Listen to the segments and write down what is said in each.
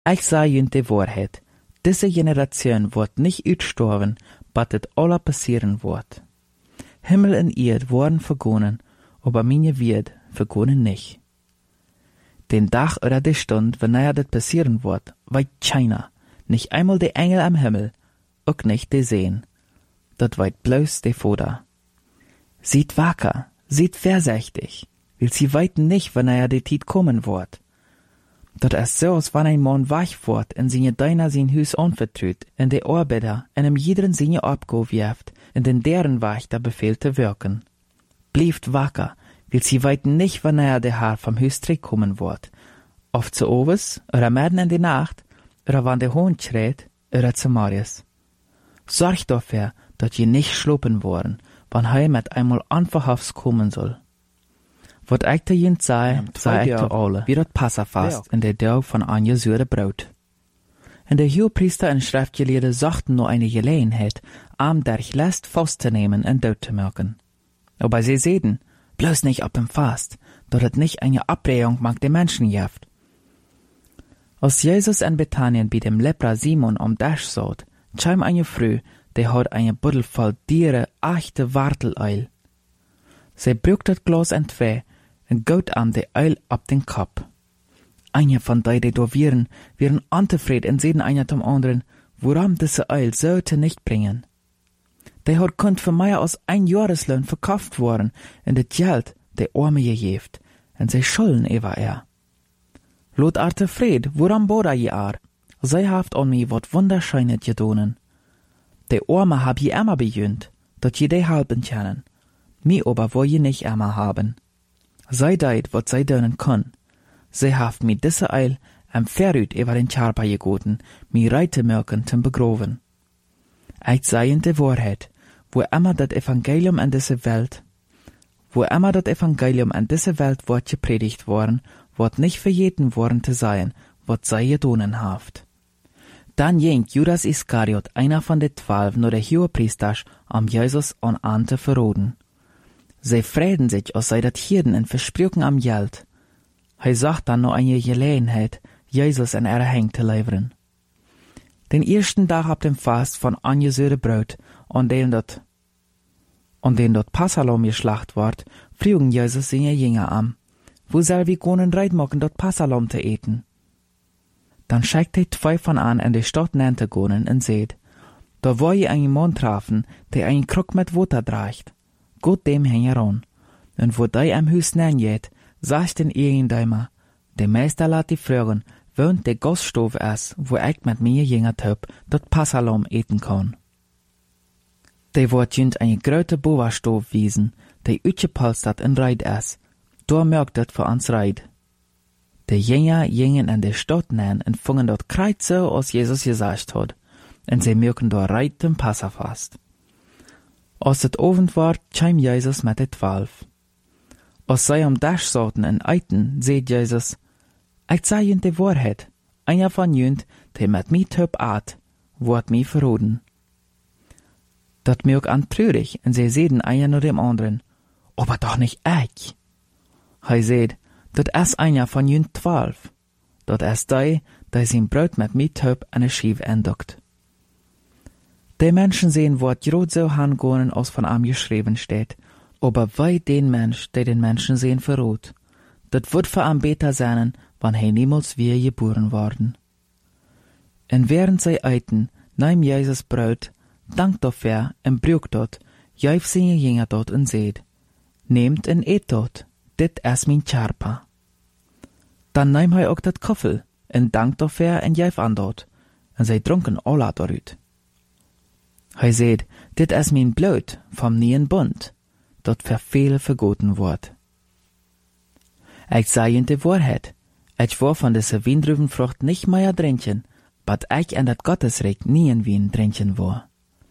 Ich sage jün die Wahrheit. Diese Generation wird nicht utstorben, bat het alle passieren wird. Himmel und Erd worden vergonnen, aber meine Wert vergonnen nicht. Den Tag oder die Stunde, wanneer das passieren wird, weiß keiner. Nicht einmal die Engel am Himmel, auch nicht die Seen. Dat weiß bloß der Vater. Seid wacker, seid vorsichtig, weil sie weiten nicht, wanneer die Zeit kommen wird. Dat ist so, als wann ein Mann wach wird und seine Diener sein Haus anvertraut, und die Arbeiter in jederen seine Abgabe wirft, und in deren Wach der Befehl zu wirken. Bleibt wacker, weil sie weiten nicht, wanneer der Herr vom Haus zurückkommen wird. Oft zu Overs, oder mitten in die Nacht, oder wann der Hund schreit, oder zu Marius. Sorgt dafür, dass je nicht schlupen worden, wann er mit einmal anverhafts kommen soll. Wat ich te jent sei ich te alle, wie dat Passafast in der Dag von Anja Söre Brot. Und der Hohepriester und Schriftgelehrte sagten nur eine Gelegenheit, der Last festzunehmen und dort zu merken. Aber sie sehen, bloß nicht ab dem Fast, dass es nicht eine Abregung mag den Menschen jaft. Als Jesus in Bethanien bei dem Lepra Simon am Dasch saht, kam eine Frau, die hat eine Buddel voll Diere, echte Warteleil. Sie brücht das Glas in zwei und gaut an die Eil ab den Kopf. Eine von die da wären antefried und sehen einer zum anderen, woran diese Eil sollte nicht bringen. Die hat kund für mehr als 1 Jahreslohn verkauft worden und das Geld der Arme gegeben, und sie schulden über er. Lot arte Fried, woran boda je ar? Sie haft an mir wat wunderschönes gedonen. Der Arme hab je immer bejönt, dat je die halben können. Mi aber wo je nicht immer haben. Sei deit, wat sei dönen kann. Sie haft mi diese Eil am Verrüt über den Charpa gegoten, mi reite mörken zum begroven. Ich sei in die Wahrheit, wo immer das Evangelium an diese Welt wird gepredigt worden, wird nicht für jeden worden zu sein, wat sei gedonen haft. Dann ging Judas Iskariot, einer von den 12, nur der Hohepriester, am Jesus an zu verroden. Sie freuen sich, als sei dat Hirden und versprüchen am Geld. Er sagt dann noch eine Gelegenheit, Jesus in ihre Hände zu liefern. Den ersten Tag ab dem Fast von angesöhre Brot, an dem dort Passalom geschlacht ward, frügen Jesus seine Jünger an, wo soll wir können reit machen, dort Passalom zu eten? Dann schickt 2 von an in die Stadt nannte gehen und seht, da wo je einen Mann trafen, der einen Krug mit Wasser trägt. Gut dem heran. Und wo die am Haus nennt, sagt den irgendjemand, der Meister lässt die fragen, wohnt der Gaststove ist, wo ich mit mir jüngert hab, dort Passalom eten kann. Der wird jünd eine große Boa-Stove wiesen, der utgepolstert in Reit ist. Da merkt das für uns Reit. Die Jünger gingen in der Stadt nennen und fingen dort kreuz so, als Jesus gesagt hat, und sie merken dort Reit dem Passafast. Als het Abend war, kam Jesus mit den 12. Als sie am Dasch saßen und eiten, seht Jesus, ich sage jünd die Wahrheit, einer von jünd, der mit mir töp at, wird mir verroden. Dat merkt an traurig, und sie sehen einer nur dem anderen, aber doch nicht ich. Er seht, dat ist einer von jünd 12. Dat ist der sein Brot mit mir töp an der Schief entdockt. Die Menschen sehen, wat grad so hangehen, als von ihm geschrieben steht, aber wei den Mensch, der den Menschen sehen, verrot. Dat wird für ihn besser sein, wann niemals wir geboren worden. Und während sie eiten, nahm Jesus Brot, dankt dafür und brücht dort, jäuf seine Jünger dort und seht, nehmt und eet dort, dit ist mein Charpa. Dann nahm auch dat Koffel, und dankt dafür und jäuf an dort, und sie trunken alle dort. Er seht, dit ist mein Blut vom neuen Bund, dat für viele vergoten wird. Ich sage in die Wahrheit, ich war von dieser Windrübenfrucht nicht mehr trinken, but ich in dat Gottesreich nie in Wien trinken war.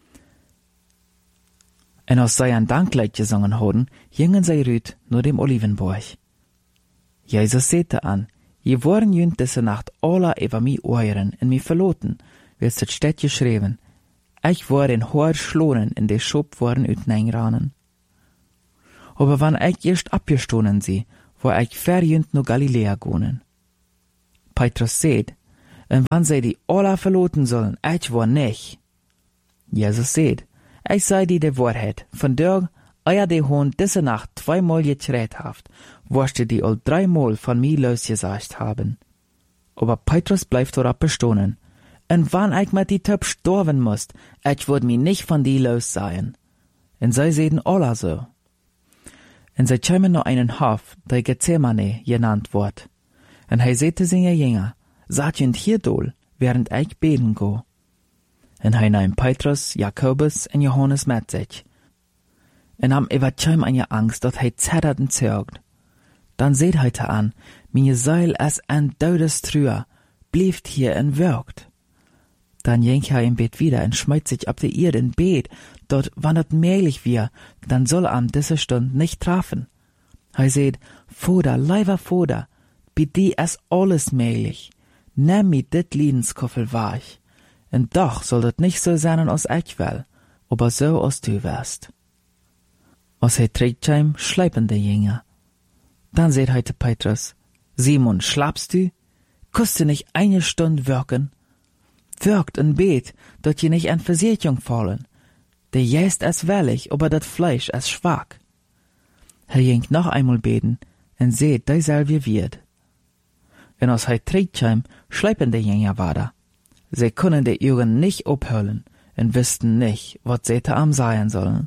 Und als sie ein Danklied gesungen haben, gingen sie rüt nur dem Olivenberg. Jesus sagte an, je waren jünd diese Nacht alle über mich euren und mich verloten, wird es steht geschrieben, ich war in hoher Schlonen in der Schub waren utneingranen. Aber wann ich erst abgestohlen sie, war ich verjünd nur Galiläa gonen. Petrus seht, En wann sie die alle verloten sollen, ich war nicht. Jesus seht, ich sei die Wahrheit, von der euer die Hund diese Nacht 2-mal geträht haft, worschte die all 3-mal von mir losgesagt haben. Aber Petrus bleibt dort bestehen. Und wann ich mit die Töpf sterben musst, ich würd mich nicht von die los sein. Und sie sehen alle so. Und sie kämen noch einen Hof, der Gethsemane genannt wird. Und er sagte seine Jünger, seid ihr hier dol, während ich beten go. Und er nahm Petrus, Jakobus und Johannes mit sich. Und am überkäm eine Angst, dass er zettert und zögt. Dann seht heute an, meine Seil es ein Todes Trüher, blieft hier und wirkt. Dann jenk er im Bett wieder und schmeißt sich ab der Erde in Bett, dort wann het möglich wir, dann soll am diese Stund nicht treffen. Er seht, Vater, leiber Vater, bei dir ist alles möglich. Nimm mi dit Liedenskoffel weich. Und doch soll das nicht so sein, als ich will, aber so, als du wärst. Als er trägt heim, schleipen die Jünger. Dann seht heute Petrus, Simon, schlafst du? Kannst du nicht eine Stunde wirken? Wirkt und bet, dort je nicht an Versicherung fallen. Der Jäst ist wellig, aber das Fleisch ist schwach. Er ging noch einmal beten, und seht, derselbe wird. Und als er trägt heim, schleipen die Jünger weiter. Sie können die Augen nicht abhören und wussten nicht, was sie da am sein sollen.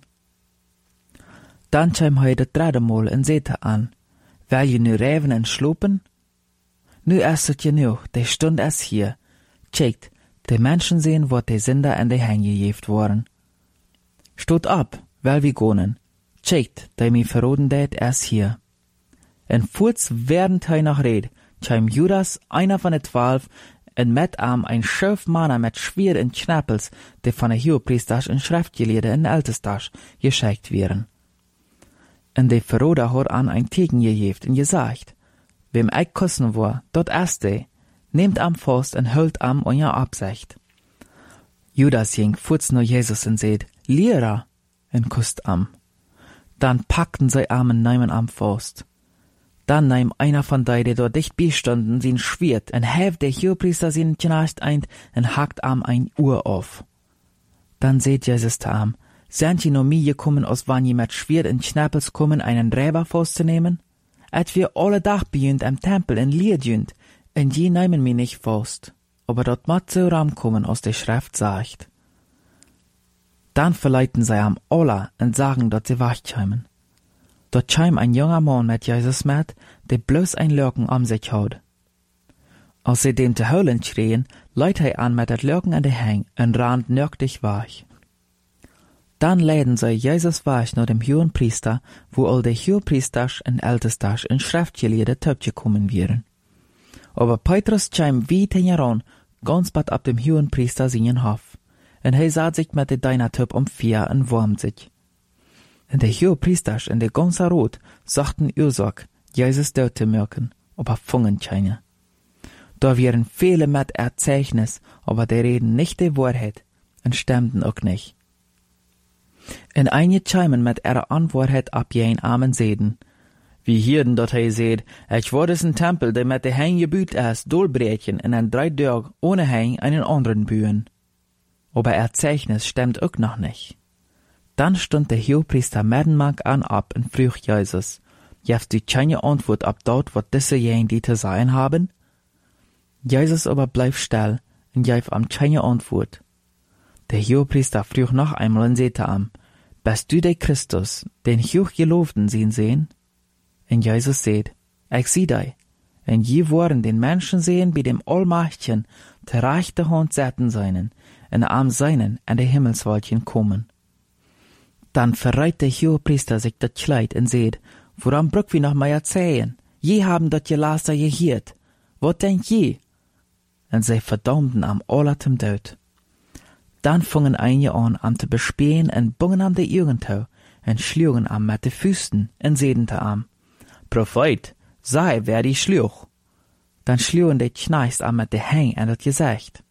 Dann kam er das 3. Mal und sagte an, will je nu reven und schlupen? Nu ist es genug, die Stunde ist hier. Checkt, die Menschen sehen, wat die Sünder an die Hänge gejeft worden. Stot ab, weil wir gonen. Checkt, die mi verroden det ist hier. Und kurz während er noch red, kam Judas, einer von den 12, und mit ihm ein Schöfmanner mit Schwert und Knappels, die von der Hohepriester und Schriftgelehrten in Ältestasch geschickt wären. Und der Verroder hat an ein Tegen gejeft und gesagt, wem ich kussen war, dort ist der, nehmt am fast und hüllt am euer Absicht. Judas ging kurz nach Jesus und seht, Lehrer, und kusst am. Dann packten sie Armen nehmen am Faust. Dann nahm einer von denen, die dort dicht beistanden, sein Schwert und heft der Hohepriester seinen Knecht ein und hackt am ein Uhr auf. Dann seht Jesus zu am, sind die noch mir gekommen, als wann je mit Schwert und Knappels kommen, einen Räber festzunehmen? Et wir alle Tag bejönt am Tempel in Liedjönt, und je nehmen mich nicht fest, aber dort mat so rankommen, als die Schrift sagt. Dann verleiten sie am alle und sagen, dass sie wachkämen. Dort kam ein junger Mann mit Jesus mit, der bloß ein Lürken am sich haut. Als sie dem zu heulen schrien, leit er an mit dat Lürken an die Hang und rannt nördlich wach. Dann leiden sie Jesus wach nach dem Hohenpriester, wo all die Hohenpriester und Ältester und Schriftgelehrte töpfgekommen wären. Aber Petrus kam weit heran, ganz bald ab dem Hohenpriester seinen Hof, und er sah sich mit der Deinertöp vier und wärmt sich. Und der Hohepriester und der ganze Rot sagten Ursache, Jesus dort zu merken, aber fungen keine. Da wären viele mit Erzeichnis, aber die reden nicht die Wahrheit und stimmten auch nicht. Und einige kämen mit ihrer Antwort ab jen Amen seden. Wie hierden dort er seht, ich wurde in Tempel, der mit der Hang gebüht ist, dolbrechen und an 3 Tage ohne Hang einen anderen bühen. Aber Erzeichnis stimmt auch noch nicht. Dann stund der Hohepriester Medenmark an ab und frug Jesus, jefst du keine Antwort ab dort, wat diese jen die zu sein haben? Jesus aber bleib still und jef am keine Antwort. Der Hohepriester frug noch einmal und sagte am, bist du der Christus, den Hochgelobten sehen? Und Jesus seht, ich sieh dich, und je worden den Menschen sehen bei dem Allmächtigen, der rechte Hand setzen seinen, und am seinen an die Himmelswolken kommen. Dann verreit der Hohepriester sich das Kleid und seht, woran brück wir noch mal erzählen? Je haben dat Gelaster gehört. Wat denkt je? Und sie verdammten am allertem Tod. Dann fingen einige an, am zu bespähen und bungen am de Irgendau und schlugen am mit de Füßen und sedente am. Prophet, sei wer die schluch. Dann schlugen die Kneist am mit de Hang an dat Gesicht.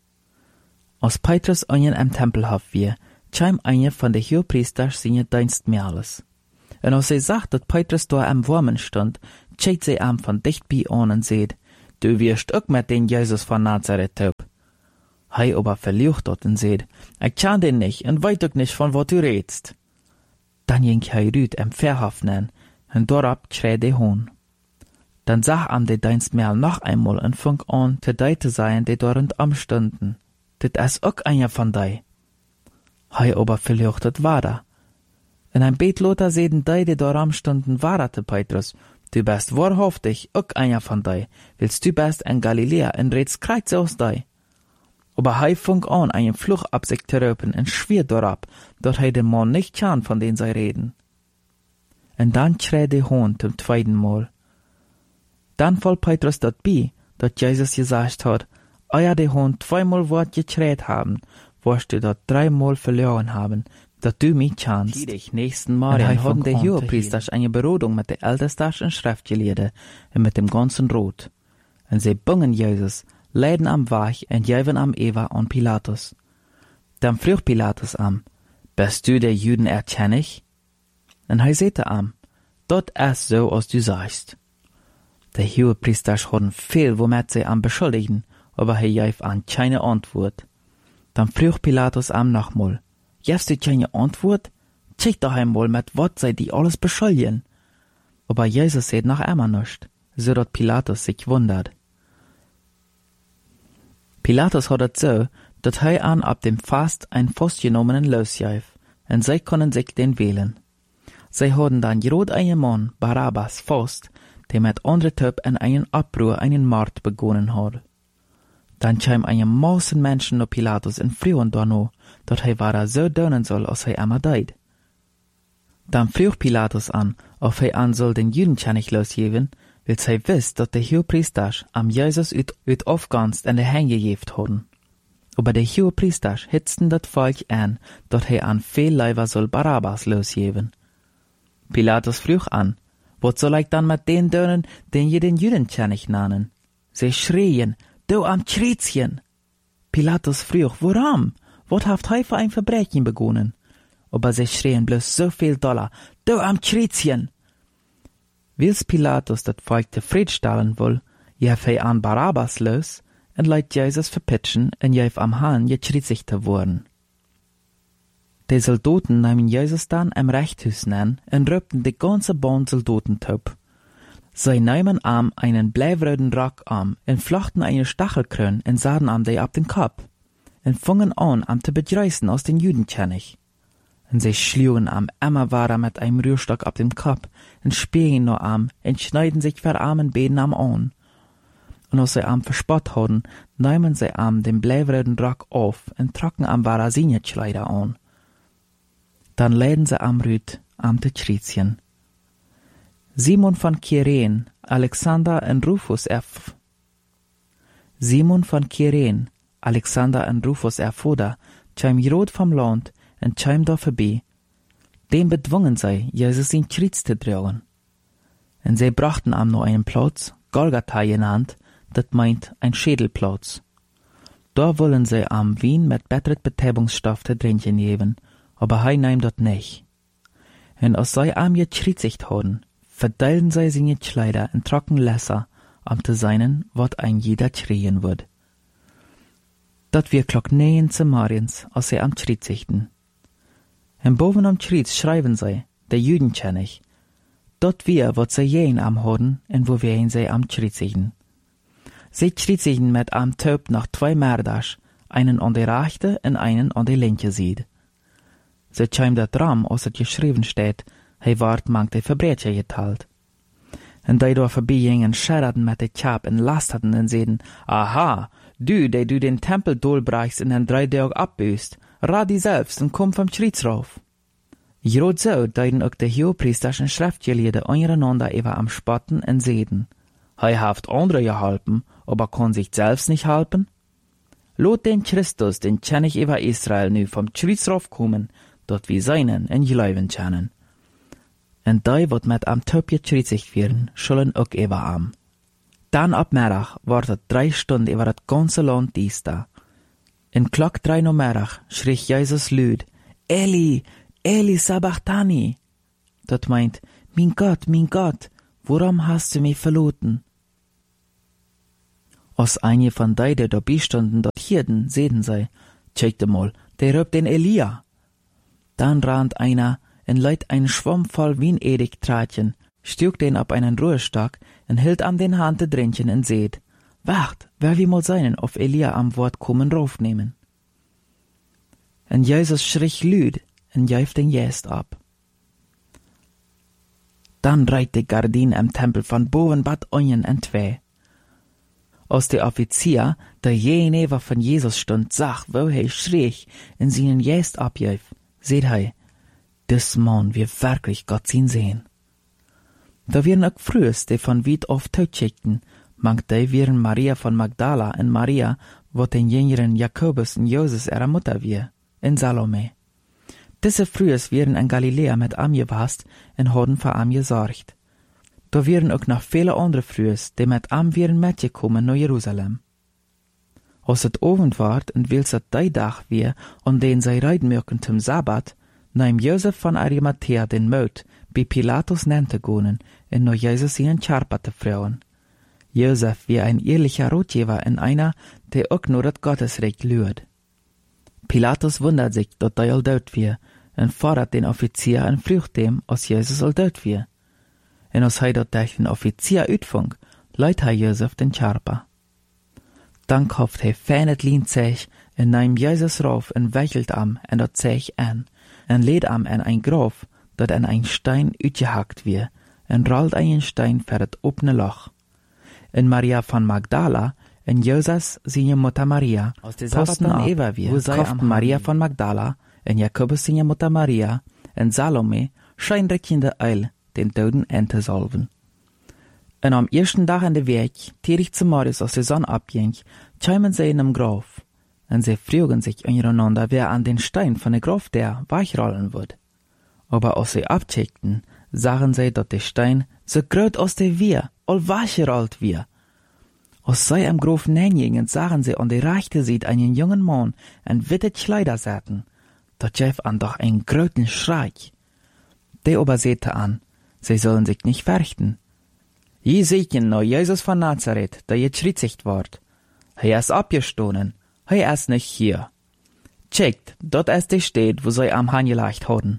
Als Petrus einen am Tempelhof wir, kam eine von de Hohepriester seine Dienstmädels. Und als sie sagt, dass Petrus da am Wurmen stand, schaut sie am von dicht bei an und seht, du wirst auch mit den Jesus von Nazareth töp. Hei aber verliucht dort und seht, ich kann den nicht und weet auch nicht, von wo du redst. Dann ging hei rüt Verhafnen und dorab schrei de Hohn. Dann sah am de Dienstmehl noch einmal und fing an, te dei zu sein, die dort amstunden. Dit is auch einer von dei. Hei aber verliuchtet war da. In ein Betloter sehen dei, die dort amstunden, warate Petrus, du bist wahrhaftig auch einer von dei, willst du bist in Galiläa und redst kreuz aus dei. Aber hei fing an, einen Fluch ab sich zu röpen und schwier dorab, dort hei den Mann nicht kann, von den sei reden. Und dann schrei de Hohn zum zweiten Mal. Dann voll Petrus dort bei, dort Jesus gesagt hat, euer de Hohn zweimal Wort geschreit haben, wirst du dort 3 Mal verloren haben, dat du mich kannst. Kiedig, nächsten Mal haben der Hohepriester eine Berodung mit der Ältesten und Schriftgelehrten und mit dem ganzen Rot. Und sie bungen Jesus, leiden am Weich und geben am Eva an Pilatus. Dann frug Pilatus am, bist du der Juden erkennig? Und er sagte am, dort ist so, als du sagst. Der Hohepriester hatten viel, womit sie am beschuldigen, aber er gab an keine Antwort. Dann frug Pilatus am nochmal, gibst du keine Antwort? Check doch einmal, mit was sei die alles beschuldigen. Aber Jesus sagt noch immer nicht, so dass Pilatus sich wundert. Pilatus hat es so, dass er an ab dem Fast ein Festgenommenen losgab, und sie können sich den wählen. Sie haben dann gerot einen Mann, Barabbas, fast, der mit anderen Typ in einen Abruhr einen Mord begonnen hat. Dann kam eine Masse Menschen nach Pilatus in Frühen danach, dass er war so dönen soll, als er immer deid. Dann frug Pilatus an, ob er an soll den Juden nicht losgeben, weil sie wisst, dass der Hohepriester am Jesus ut aufganst in der Hänge gegeben haben. Aber der Hohepriester hitzten das Volk an, dass er an viel Leiber soll Barabbas losgeben. Pilatus frug an, was soll ich dann mit den dönen, den je den Juden nicht nennen? Sie schrien, du am Schritzchen! Pilatus frug, warum? Was habt ihr für ein Verbrechen begonnen? Aber sie schrien bloß so viel doller, du am Schritzchen! Wils Pilatus dat Volk zufriedenstellen will, jef er an Barabbas los und leit Jesus verpitschen und jef am Hahn gekritzigt worden. Die Soldaten nahmen Jesus dann im Rechtshus an und röpten die ganze Bahn Soldaten top. Sie nahmen am einen bleiwröden Rock am und flochten eine Stachelkrone und sahen am die ab den Kopf und fingen an, am zu bedreißen aus den Judenkönig. Und sie schlugen am immer weiter mit einem Rührstock ab dem Kopf und spähen nur am und schneiden sich für armen Beden am an. Und als sie am verspott hatten, nahmen sie am den bleiwröden Rock auf und trocken am weiter seine Kleider an. Dann leiden sie am Rüt, am te Schritzchen. Simon von Kyrene, Alexander und Rufus erfuder, cham Jerod vom Land und cham da vorbei. Dem bedwungen sei, Jesus in Schritz zu tragen. Und sie brachten am noch einen Platz, Golgatha genannt, das meint ein Schädelplatz. Da wollen sie am Wein mit besseret Betäubungsstoff zu trinken geben, aber hei nahm dort nicht. Und als sie am gekritzigt haben, verteilen sie seine Kleider in trocken Lässer, am zu seinen, wat ein jeder schreien wird. Dat wir klock 9 Samariens, als sie am kritzigten. Und boven am Kritz schreiben sie, der Judenkönig, dort wir, wat sie jen am hoden, und wo wir ihn sie am kritzigten. Sie kritzigten mit am Töp nach 2 Mördasch, einen an der rechte und einen an der linke Seite. Sie cham dat Ram, als es geschrieben steht, hij ward mank de Verbrecher geteilt. Und die da vorbeigingen, scherrten mit de Kap und lasterten und sehen, aha, du, der du den Tempel dolbrachst und in 3 Tagen abbüßt, rad die selbst und komm vom Schritz rauf. Grad so deuten auch de Hohepriester und Schriftgelehrten untereinander über am Spotten und seden. Hij haft andere geholpen, aber kann sich selbst nicht helpen? Lot den Christus, den König über Israel, nu vom Schritz raufkommen, dort wie seinen in Glauben kennen. Und die, wat mit am Töp gekritzigt werden, sollen auch über am. Dann ab Mittag wartet 3 Stunden über das ganze Land dies da. In Glock 3 Uhr Mittag schrie Jesus laut, Eli, Eli sabachthani. Das meint, mein Gott, warum hast du mich verloren? Als einige von die, die dabei stunden, dort hierden, sehen sie, checkte mal, der rübt den Elia. Dann rannt einer und leiht einen Schwamm voll wie ein Edigtratchen, stück den ab einen Ruhestock und hielt an den Hand de Drinchen und seht, wacht, wer wie mal seinen, auf Elia am Wort kommen raufnehmen. Und Jesus schrie lüd und jäuf den Jäst ab. Dann reit die Gardine im Tempel von boven Bad Onjen en zwei. Als der Offizier, der jeneva von Jesus stund, sah, wo schrie in seinen Jäst abjäuf, seht hei, des Mann wir wirklich Gott zien sehen. Da wären auch frühs, die von weit auf Tod schickten, manch die wären Maria von Magdala und Maria, wo den jüngeren Jakobus und Joses ihre Mutter wir, in Salome. Diese frühs wären in Galiläa mit am gewast und hadden für am gesorgt. Da wären auch noch viele andere frühs, die mit am wären mitgekommen nach Jerusalem. Als het Abend ward und wils het die Tag wir, an den sie reiten möchten zum Sabbat, nahm Josef von Arimathea den Mut, bei Pilatus nannte gonen, und nach Jesus ihren Charpa te frauen. Josef wie ein ehrlicher Ratgeber in einer, der auch nur das Gottesrecht lürt. Pilatus wundert sich, dass er all dort wir, und fordert den Offizier und fragt dem, als Jesus all dort wir. Und als er dort durch den Offizier uitfunk, leiht er Josef den Charpa. Dann kauft er fein Lien Zeich, und nahm Jesus rauf und wechelt am, und dat Zeich an, und lädt am in ein Graf, dat an ein Stein uitgehackt wir, und rollt einen Stein für das offene Loch. Und Maria von Magdala, und Joses, seine Mutter Maria, posten an Eva wir, kauften Maria von Magdala, und Jakobus seine Mutter Maria, und Salome, scheinreckende Eil, den Toten Ente salven. Und am ersten Tag an der Weg, täglich zum Morgens, als die Sonne abging, kämen sie in dem Graf, und sie fragen sich untereinander, wer an den Stein von der Graf der weichrollen wird. Aber als sie abcheckten, sahen sie, dass der Stein so groß aus der wir, all weggerollt wir. Als sie am Graf nähingen, sahen sie an der rechten Seite einen jungen Mann in witte Kleider satten. Da gab an doch einen großen Schrei. Der aber sagte an, sie sollen sich nicht fürchten. Je sehen noch Jesus von Nazareth, der gekreuzigt ward. Er ist abgestoßen, er ist nicht hier. Checkt, dort ist die Stadt, wo sie am angelegt hatten.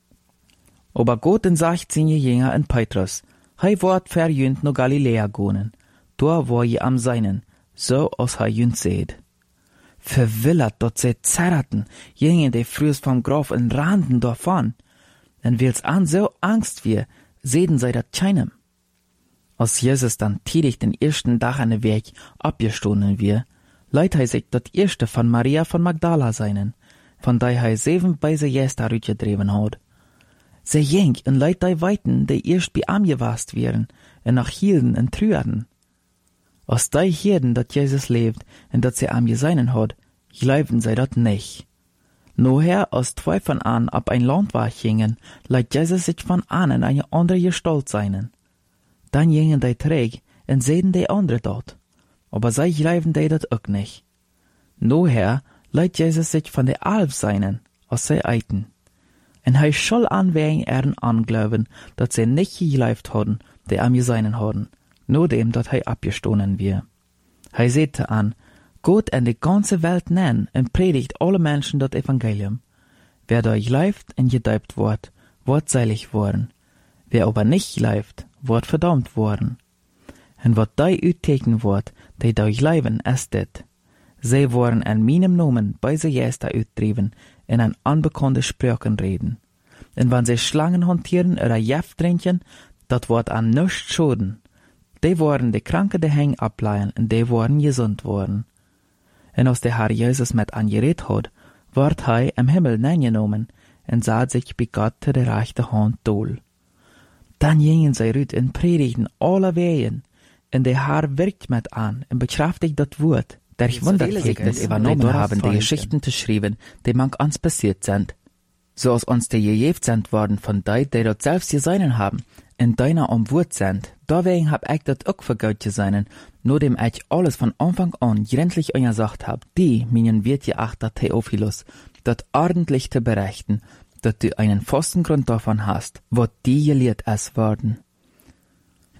Aber Gott und sagt seine Jünger in Petrus, er wird verjünt nach Galiläa gehen, da wo je am seinen, so als er jünt seht. Verwillert, dort sie zerrten, jingen die frühs vom Graf und rannten davon. Und wils an so Angst wir, sehen sie dat keinem. Als Jesus dann tätig den ersten Tag an der Weg abgestoßen wir, leiht er sich dat erste von Maria von Magdala seinen, von der er 7 Beise Jäster rütgedreven hat. Sie ging und leiht die Weiten, die erst bei am gewast wären, und nach hielden und trüerden. Als die Hirden, dat Jesus lebt und dat sie am geseinen hat, glauben sie dat nicht. Noher, als 2 von an ab ein Land war gingen, leiht Jesus sich von an in eine andere Gestalt seinen. Dann gingen die träg und sehen die andere dort. Aber sie glauben die dat auch nicht. Noher leiht Jesus sich von der Alf seinen, als sie eiten. Und er soll anwägen ehren anglauben, dat sie nicht geglaubt hadden, die am geseinen hadden, nur dem, dat er abgestoßen wir. Er sagte an, Gott in die ganze Welt nennen und predigt alle Menschen das Evangelium. Wer da glaubt und gedeupt wird selig worden. Wer aber nicht glaubt, wird verdammt worden. Und wat da uitteken wird, die da glauben, ist dit. Sie worden an meinem Namen bei sie Jäster uitdriven in an unbekannte Sprachen reden. Und wenn sie Schlangen hantieren oder Jeff trinken, dat wird an nichts schaden. Die worden die Kranke de Häng ableihen und die worden gesund worden. Und als der Herr Jesus mit angeredet hat, ward er im Himmel neingenommen und sah sich bei Gott zu der rechten Hand dohl. Dann gingen sie rüt und predigten alle Wehen, und der Herr wirkt mit an und bekräftigt das Wort, der ich Wundertägnis übernommen haben, die Geschichten zu schreiben, die manch uns passiert sind. So als uns die gejeft sind worden von die dort selbst geseinen haben, in deiner Wort sind, deswegen hab ich das auch für Gott geseinen, nur dem ich alles von Anfang an gründlich gesagt hab, die, meinen wird geachter Theophilus, das ordentlich zu berichten, dass du einen festen Grund davon hast, wo die gelehrt es worden.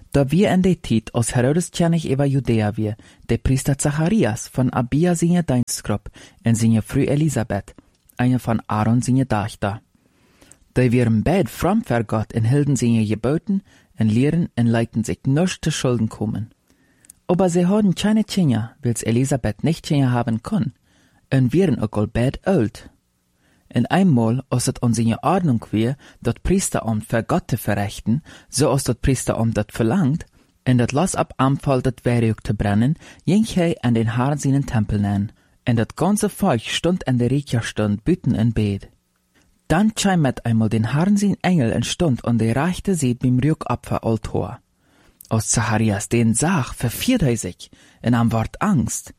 Da wir in der Tijd als Herodes König über Judäa wir, der Priester Zacharias von Abia seine Dienstgruppe und seine Frau Elisabeth, eine von Aaron seine Tochter. Die wären beid fromm für Gott und hielten seine Geboten und Lehren und leiten sich nicht zu Schulden kommen. Aber sie hatten keine Kinder, weil's Elisabeth nicht Kinder haben kann, und wären auch all beid alt. Und einmal, als es an seine Ordnung war, das Priesteramt für Gott zu verrichten, so als das Priesteramt das verlangt, und das Lass ab Anfall das Werk zu brennen, ging er an den Herrn seinen Tempel nennen, und das ganze Volk stund in der Recherstund büten in Bett. Dann kam mit einmal den Herrn sein Engel und stund an der rechten Seite beim Rückopferaltar. Als Zacharias den sah, verfiert er sich, und am ward Angst.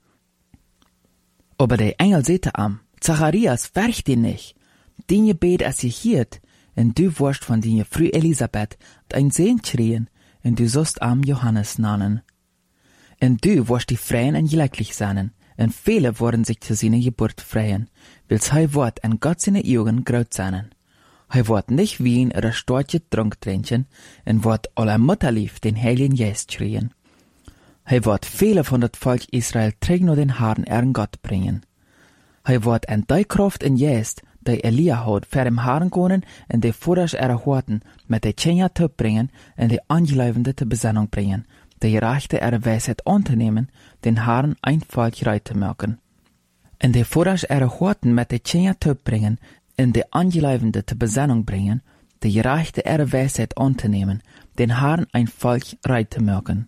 Aber der Engel sagte am, Zacharias, fürcht dich nicht. Den Gebet es hielt, und du wirst von deiner Frau Elisabeth ein Sehn kriegen, und du sollst am Johannes nennen. Und du wirst die freien und glücklich sein, und viele werden sich zu seiner Geburt freuen, weil's er wird an Gott seine Augen groß sein. Er wird nicht Wein oder starke Trunk trinken, und wird aller Mutterlieb den Heiligen Geist kriegen. Er wird viele von das Volk Israel trägen nur den Herrn ihren Gott bringen. Er wird an die Kraft und Geist, die Elia hat, für den Herrn gehen und die Vordersch ihrer Horten mit der Kinder zu bringen und die Angeleibende zur Besinnung bringen, die Rechte ihrer Weisheit anzunehmen, den Herrn ein Volk reich zu machen. Und die Vordersch ihrer Horten mit der Kinder zu bringen und die Angeleibende zur Besinnung bringen, die Rechte ihrer Weisheit anzunehmen, den Herrn ein Volk reich zu machen.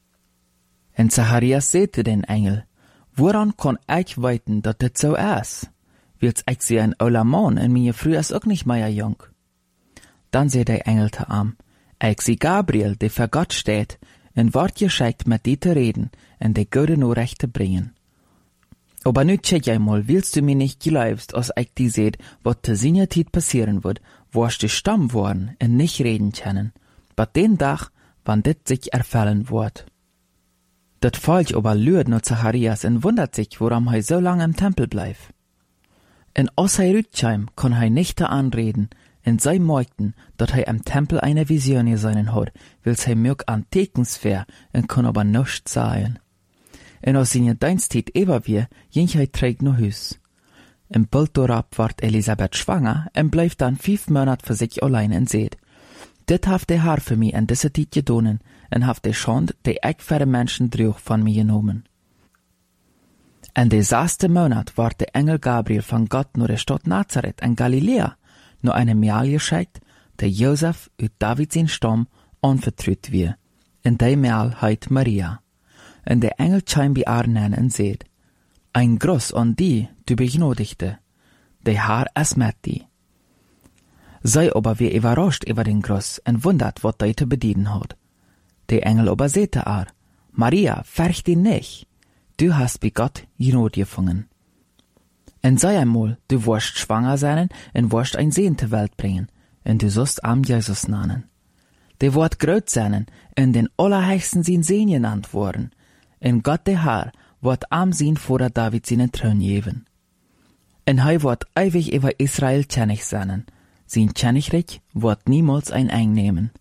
Und Zacharias sagte den Engel, woran kann ich weiten, dass das so ist? Weil's ich sehe ein alter Mann und meine Frau ist auch nicht mehr jung. Dann sagt der Engel zu ihm, ich sehe Gabriel, der für Gott steht, und wird geschickt mit dir zu reden und die gute Nachricht zu bringen. Aber nu check einmal, willst du mir nicht glaubst, als ich dir seht, was zu seiner Zeit passieren wird, wirst du stumm worden und nicht reden können, bei den Tag, wann dit sich erfüllen wird. Das Volk aber lürt nur Zacharias und wundert sich, warum er so lange im Tempel bleibt. Und als er rückkam, kann er nicht anreden, und sie merkten, dass er im Tempel eine Vision gesehen hat, weil er mög an Tekensfair und kann aber nichts sagen. Und als seine Dienstzeit über war, ging er träg nach Hus. Im Bald darauf ward Elisabeth schwanger und blieb dann 5 Monate für sich allein und seht, dit haft der Herr für mich in dieser Zeit gedonen, und haft der Schand, die ich für die Menschen trug, von mir genommen. In der 6. Monat ward der Engel Gabriel von Gott nur der Stadt Nazareth in Galiläa, nur eine Mähl geschickt, der Josef uit David sein Stamm anvertraut wir. In der Mähl heit Maria. Und der Engel kam bei Arnen und seht, ein Gruß an die, du Begnadigte, der Herr ist mit dir. Sei aber wie überrascht über den Gruß und wundert, was er zu bedienen hat. Der Engel aber sagte Maria, fürcht dich nicht, du hast bei Gott Gnade gefunden. Und sei einmal, du wirst schwanger sein und wirst ein Sehn zur Welt bringen, und du sollst am Jesus nennen. Der wird groß sein und den Allerhöchsten sein Sehn genannt worden, und Gott der Herr wird am Sehn vor David seinen Thron geben. Und er wird ewig über Israel König sein, sein Königreich wird niemals ein Ende nehmen.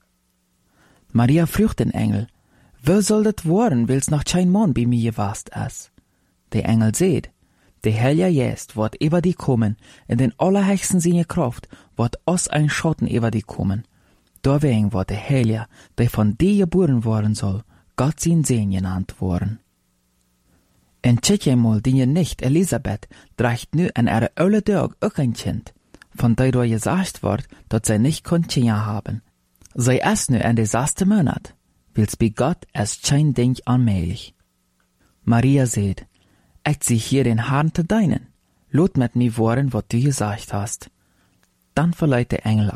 Maria fragt den Engel, wo soll das werden, weil's noch kein Mann bei mir gewast ist? Der Engel seht, der Heilige Geist wird über die kommen, in den Allerhöchsten seine Kraft wird aus ein Schatten über die kommen. Deswegen wird der Heilige, der von dir geboren worden soll, Gott sein Sehn genannt worden. Und check einmal, die nicht Elisabeth trägt nu an ihre alle Tag auch ein Kind, von der da gesagt wird, dass sie nicht Kinder haben. Sie ist nu in der 6. Monat, weil's bei Gott ist kein Ding allmählich. Maria sagt, ich sehe hier den Herrn zu deinen, lot mit mir worden, was du gesagt hast. Dann verleiht der Engel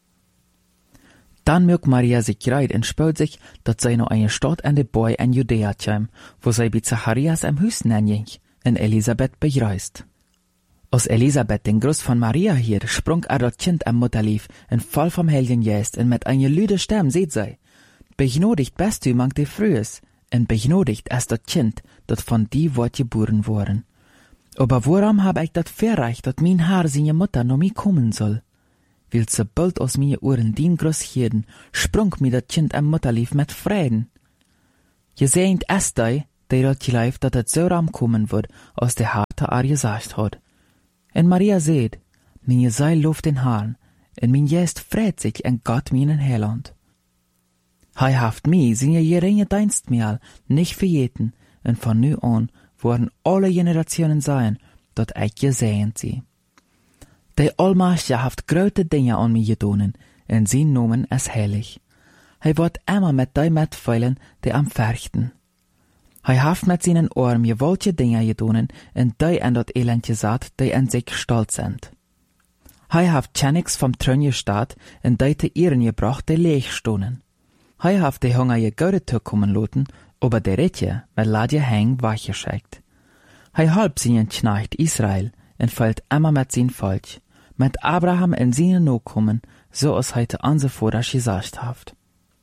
Dann mögt Maria sich greit und spürt sich, dass sie noch eine Stadt an der Boy in Judäa kam, wo sie bei Zacharias am Hüsten ging und Elisabeth begrüßt. Als Elisabeth den Gruß von Maria hielt, sprung das Kind am Mutterlief und voll vom Heiligen Geist und mit einer lüde Stimme seht sie, begnadigt bist du mang der Frühes, und begnadigt ist das Kind, das von dir wird geboren worden. Aber warum hab ich das verreicht, dass mein Herr seine Mutter noch mir kommen soll? weil sobald aus meine Ohren dien großheden, sprung mir dat Kind am Mutterlief mit Frieden. Je seht es die dat je dat het zo ram kommen wird, aus der Harte gesagt hat. En Maria seht, meine Seil luft den Haaren, en mein Geist freut sich en Gott meinen Heiland. Hij haft mij, seine geringe Dienstmaal, nicht vergeten, en von nu an worden alle Generationen sein, dat ich gesehen sie. Der Allmächtige haft große Dinge an mir gedonen, en sein Nomen ist heilig. Hij wird immer mit die mitfeilen, die am fürchten. Hij haft mit seinen Ohren gewaltige Dinge gedonen, en die an dat Elend gesagt, die an sich stolz sind. Hij haft Tschenix vom Thron gestaat, en die te Ehren gebracht, die leeg stonen. Hij haft die Hunger je Goude toekommen laten, aber der Ritje mit Ladje heng weggeschickt. Hij halb seinen Knecht Israel en fällt immer mit sein Volk, mit Abraham en seinen Nachkommen, so als hij te onze Vater gesagt haft.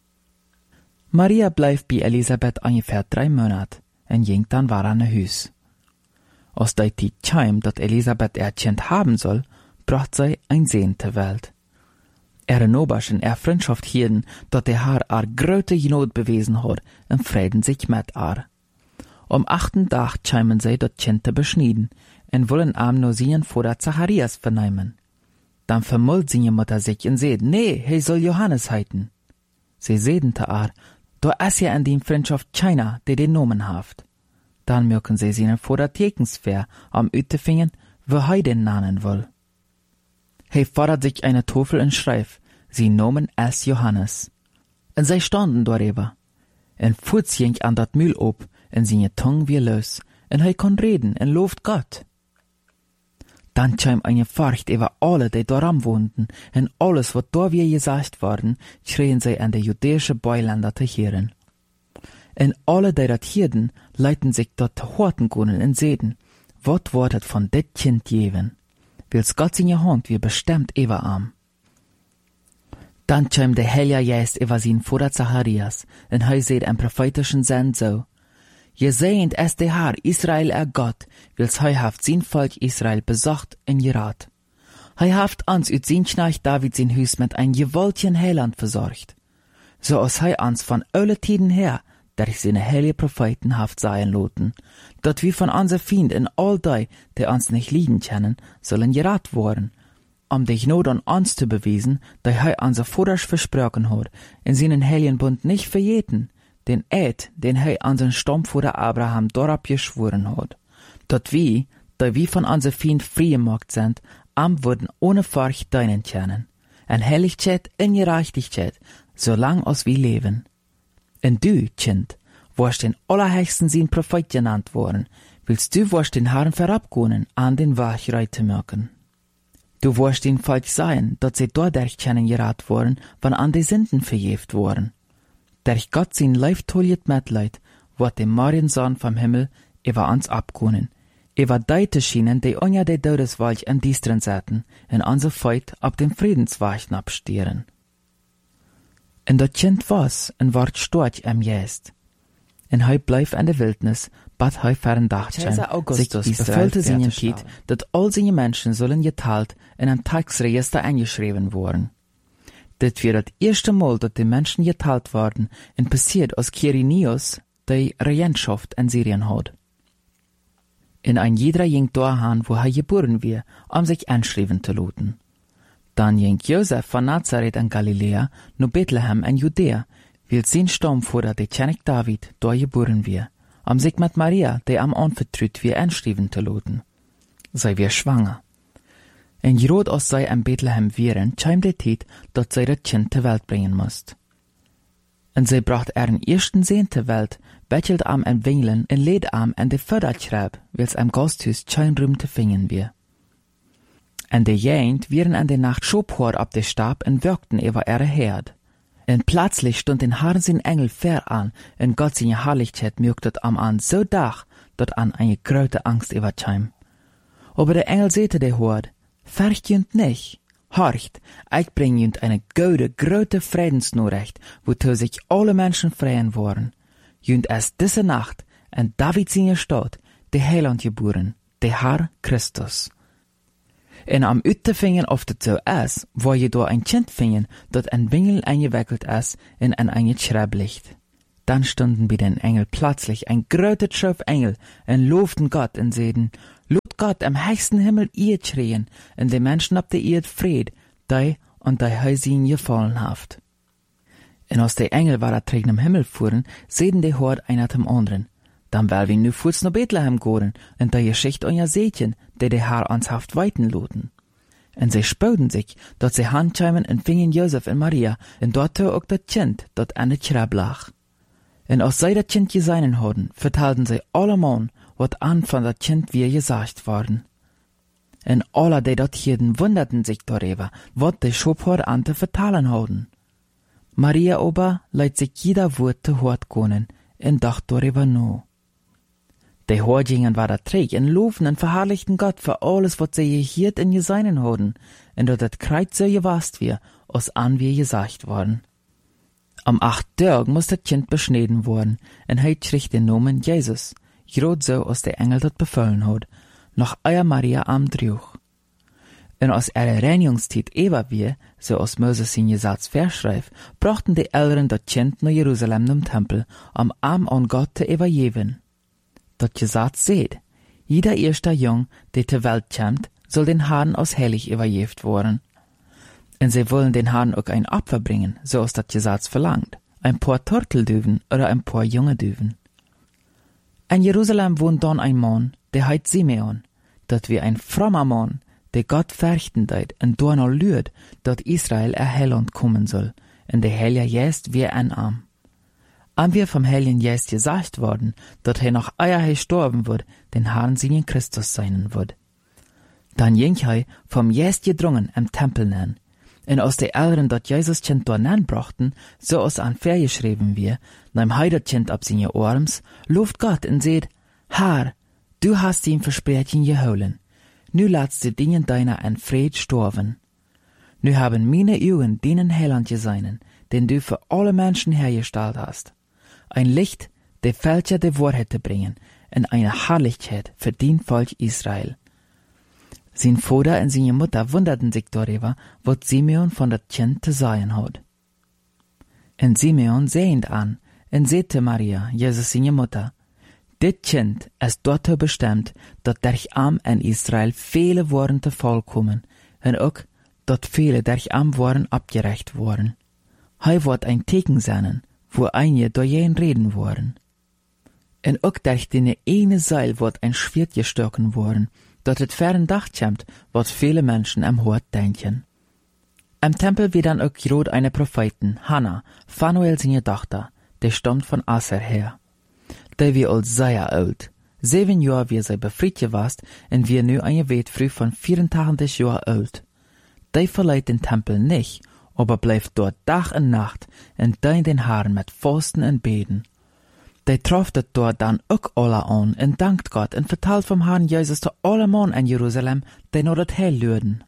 Maria bleibt bei Elisabeth ungefähr 3 Monate en ging dann war an Hus. Als die Zeit kam, dat Elisabeth Kind haben soll, bracht sie ein Sehn zur Welt. Nobasch en Freundschaft hielden, dat der Herr grote Genot bewiesen hat, en Frieden sich mit Am 8. Tag kamen sie dat Kind te beschnieden, en wollen nur seinen Vater Zacharias vernehmen. Dann vermult seine Mutter sich en seht, nee, hij soll Johannes heiten. Sie sehen te da ist ja in die Freundschaft keiner, der den Nomen haft. Dann mögen sie seinen Vater Tekensfair am Ütefingen, wo hij den nannen will. Hij fordert sich eine Tafel und schreibt, sie Nomen ist Johannes. Und sie standen darüber. En Fuß ging an dat Mühl op, en seine Tongue wie los, en hij kon reden en loft Gott. Dann kam eine Furcht über alle, die daran wohnten, en alles, was da wie gesagt worden, schrien sie an die jüdische Beiländer zu hören. En alle, die dat hierden, leiten sich dort zu horten können en sehen, wat wordt het von dit Kind geben. Wils Gott seine Hand wie bestimmt über am. Dann kam der Heilige Geist über sein Vater Zacharias, en hij seht einen prophetischen Sinn so. Je seht es der Herr, Israel Gott, wils hij haft sein Volk Israel besocht en gerat. Hij haft uns uit sein Knecht David sein Hus mit ein gewaltigen Heiland versorgt. So als hij uns von alle Tiden her, durch seine heilige Propheten haft sein loten, dat wir von unser Feind in all die uns nicht lieben kennen, sollen gerat worden, dich not an uns zu beweisen, da hij unser Vater versprochen hat, in seinen heiligen Bund nicht verjeten, den Eid, den hij an sein Stammvater Abraham dorab geschworen hat, dat wir, da wir von unser Feind frei gemacht sind, würden ohne Furcht deinen kennen, en Heiligkeit in Gerechtigkeit, solang als wir leben. En du, Kind, warst den Allerhöchsten sein Prophet genannt worden, willst du warst den Herrn verabgonen, an den Weg reiten mögen. Du warst den Volk sein, dat sie dadurch kennengerat worden, wann an die Sünden verjeft worden. Durch Gott sein leiftolliet Mitleid, wird dem Mariensohn vom Himmel über uns abgonen, über die schienen, die unter der Todeswalch in Diestren säten, in unser Feit ab dem Friedensweichen abstieren. En dat Kind was, en ward storch am Geist. En hij bleef in de Wildnis, bad hij verdachtschein, sich befüllte seinen Tiet, dat all seine Menschen sollen geteilt in ein Tagsregister eingeschrieben worden. Dit wird das erste Mal, dat die Menschen geteilt worden, en passiert als Quirinius die Regentschaft in Syrien hat. In ein jeder ging dahin, wo er geboren wird, sich einschreiben zu lassen. Dann ging Josef von Nazareth in Galiläa nach Bethlehem in Judäa, weil sein Stammvater, der König David, da geboren wird, sich mit Maria, die am anvertraut wird, einschreiben zu lassen. Sie wird schwanger. En gerade als sie in Bethlehem wären, kam die Zeit, dass sie das Kind zur Welt bringen musste. Und sie bracht ihren ersten Sohn zur Welt, bettelt am in Wingeln und lädt am in die Förderschreib, weil es am Gasthus kein Raum zu finden wird. En de Jent wären an der Nacht schobhort ab der Stab und wirkten über ihre Herd. Und plötzlich stund den Herrn sein Engel fair an, und Gott seine Herrlichkeit mögtet am an so dach, dort an eine große Angst überkam. Aber der Engel sehte der Hort, fürcht jünd nicht, horcht, ich bring jünd eine gute, große Friedensnachricht, wozu sich alle Menschen freuen wollen. Jünd erst diese Nacht, in David seine Stadt, der Heiland geboren, der Herr Christus. En am Uitervingen of het zo is, waar je door een kind vingen, dat een Wingel eingewickelt is in ein Schreiblicht. Dann stunden bei den Engel plötzlich ein großer Schöpf Engel und lobten Gott und seiden, Lobt Gott am höchsten Himmel ihr schreien, und die Menschen ab der Erde Fried, die und die Häusin gefallen haft. Und als die Engel war trägen im Himmel fuhren, seiden die Hort einer zum anderen. Dann will wir nu fuß nach Bethlehem gehen, und die Geschichte an ihr Sätchen, die Herr ans Haft weiten loten. Und sie spöden sich, dass sie handscheimen und fingen Josef und Maria, und dort auch das Kind, das an der Schreib lag. Und als sie das Kind gesehen hadden, vertelden sie allemal, was an von das Kind wie gesagt worden. Und alle, die dort hielten, wunderten sich darüber, was die Schöpfer an zu vertalen hadden. Maria aber leiht sich jeder Wort zu Hort gehen, und dacht darüber nach. Die Hortjingen war da träg und loben und verherrlichten Gott für alles, was sie gehiert und gesehen hadden, und dort das Kreuz so gewasst wir, als an wie gesagt worden. Am 8. Tag muss das Kind beschneden worden, und heit schricht den Namen Jesus, grad so, als der Engel dort befallen hat, noch euer Maria am Druch. Und als Reinigungszeit eber wir, so als Moses in Gesetz verschreibt, brachten die Eltern das Kind nach Jerusalem im Tempel, am Arm an Gott zu übergeben. Das Gesetz seht, jeder erster Jung, der zur Welt kommt, soll den Herrn als heilig übergeben worden. Und sie wollen den Herrn auch ein Opfer bringen, so als das Gesetz verlangt, ein paar Turteldüven oder ein paar junge Düven. In Jerusalem wohnt dann ein Mann, der heißt Simeon, dat wie ein frommer Mann, der Gott fürchten deit und danach lürt, dat Israel Heiland kommen soll, und der Heilige Geist wie ein Arm. Am wir vom Heiligen Geist gesagt worden, dat noch eier gestorben wird, den Herrn seinen Christus sein wird. Dann ging vom Geist gedrungen im Tempel nen, und aus der Eltern dat Jesus Kind dort nen brachten, so aus an Ver geschrieben wir, neim heidet Kind ab seine Arms, lobt Gott und seht, Herr, du hast ihm Versprechen geholen. Nu laatst die Dingen deiner en Fried storven. Nu haben meine Augen deinen Heiland gesehen, den du für alle Menschen hergestellt hast. Ein Licht, der Fälscher der Wahrheit zu bringen, und eine Herrlichkeit für den Volk Israel. Sein Vater und seine Mutter wunderten sich darüber, was Simeon von das Kind zu sagen hat. Und Simeon sehend an, und sagte Maria, Jesus seine Mutter, dit Kind ist dazu bestimmt, dat durch am in Israel viele waren te Fall kommen, und auch, dat viele durch am waren abgerecht worden. Hij wird ein Teken sein, wo einige durch jeden reden waren. Und auch durch den eine Seil wird ein Schwert gestochen worden, dat het fern Dach kommt, was viele Menschen am Hort denken. Im Tempel wird dann auch grad eine Propheten, Hannah, Phanuel seine Tochter, der stammt von Aser her. Die wie als sehr alt. 7 Jahre wie sie befreit gewast, und wir nu eine Wetfrüh von 84 Jahren alt. Die verleiht den Tempel nicht, aber bleibt dort Tag und Nacht, und dient den Herrn mit Fasten und Beten. Die trofft dort dann auch alle an, und dankt Gott, und vertelt vom Herrn Jesus zu allen Mann in Jerusalem, die noch das Heil lürden.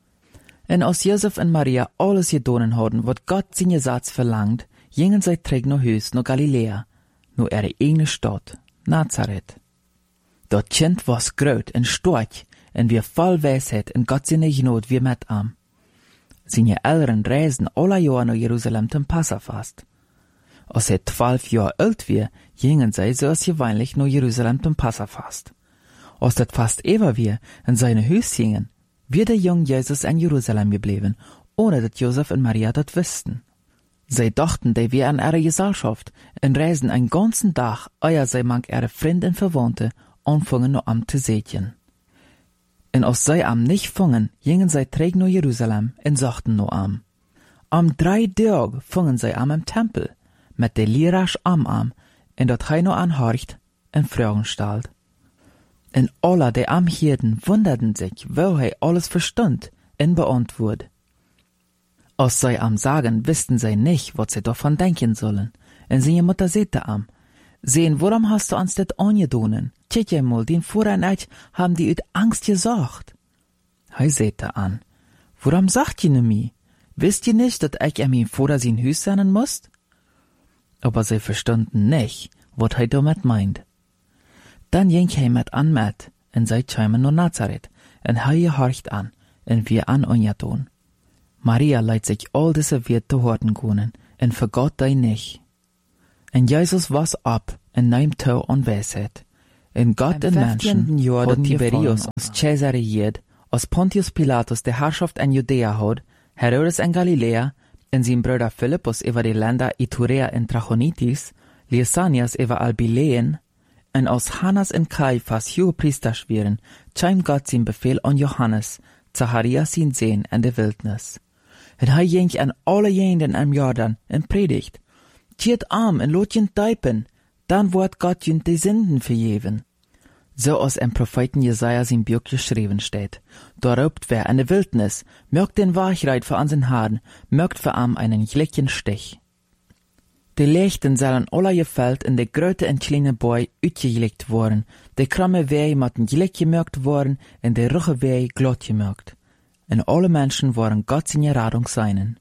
Und als Josef und Maria alles gedonen hadden, wat Gott sein Gesetz verlangt, gingen sie zurück nach Hus, nach Galiläa, nur ihre eigene Stadt, Nazareth. Dat Kind was groot en stark, en wir voll Weisheit en Gott seine Gnade wie mit am. Seine Eltern reisen alle Jahre nach Jerusalem zum Passafast. Als er 12 Jahre alt war, gingen sie so als gewöhnlich nach Jerusalem zum Passafast. Als das Fast über war, in seine Haus gingen, wird der junge Jesus in Jerusalem geblieben, ohne dass Josef und Maria das wussten. Sie dachten, die wären ihre Gesellschaft und reisen einen ganzen Tag, ehe sie manch ihre Freunde und Verwandte anfangen noch am zu sehen. Und als sie am nicht fangen, gingen sie träg nach Jerusalem und sagten noch am. Am 3 Tag fangen sie am im Tempel, mit der Lirasch am und dat hij noch anhorcht und Fragen stellt. Und alle, die am hielten, wunderten sich, wo hij alles verstand und beantwortet. Als sie am sagen, wussten sie nicht, was sie davon denken sollen. Und seine Mutter sagte am, sehen, warum hast du uns das angedonen? Tja mal, den Vater und ich haben die ut Angst gesagt. Hij sagte an, warum sagt ihr ne mi? Wisst ihr nicht, dass ich meinem Vater sein Haus sein muss? Aber sie verstanden nicht, was hij damit meint. Dann ging hij mit an mit, und sie kamen nach Nazareth, und hij gehorcht an, en wir an onja tun. Maria leidt sich all diese Wert te horten kunnen, en vergot die nicht. En Jesus was ab, en neemt touw aan wijsheid. En God en Menschen had Tiberius als Caesar regiert, als Pontius Pilatus de Herrschaft in Judäa had, Herodes in Galilea, en zijn broeder Philippus over de Länder Iturea en Trachonitis, Lysanias over Albileen, en als Hannas en Caiphas Hohepriesters wären, chimt Gott zijn Befehl an Johannes, Zacharias zijn Sehn in de Wildnis. En hij ging an alle jenden am Jordan en predigt. Tjiet arm en lot jen typen, dan wordt Gott jen de Sünden vergeven. So als im Propheten Jesaja sein Buch geschrieben steht. Da roept wer in de Wildnis, mögt den Wachreit für unseren Herrn, mögt für am einen glichen Stich. Die Lichten sollen alle gefällt in de grote en kleine Boi uitgelegt worden, de kramme Wei matten gelijk gemögt worden, en de rugge Wei glatt gemögt. En alle Menschen waren Gott seine Radung seinen.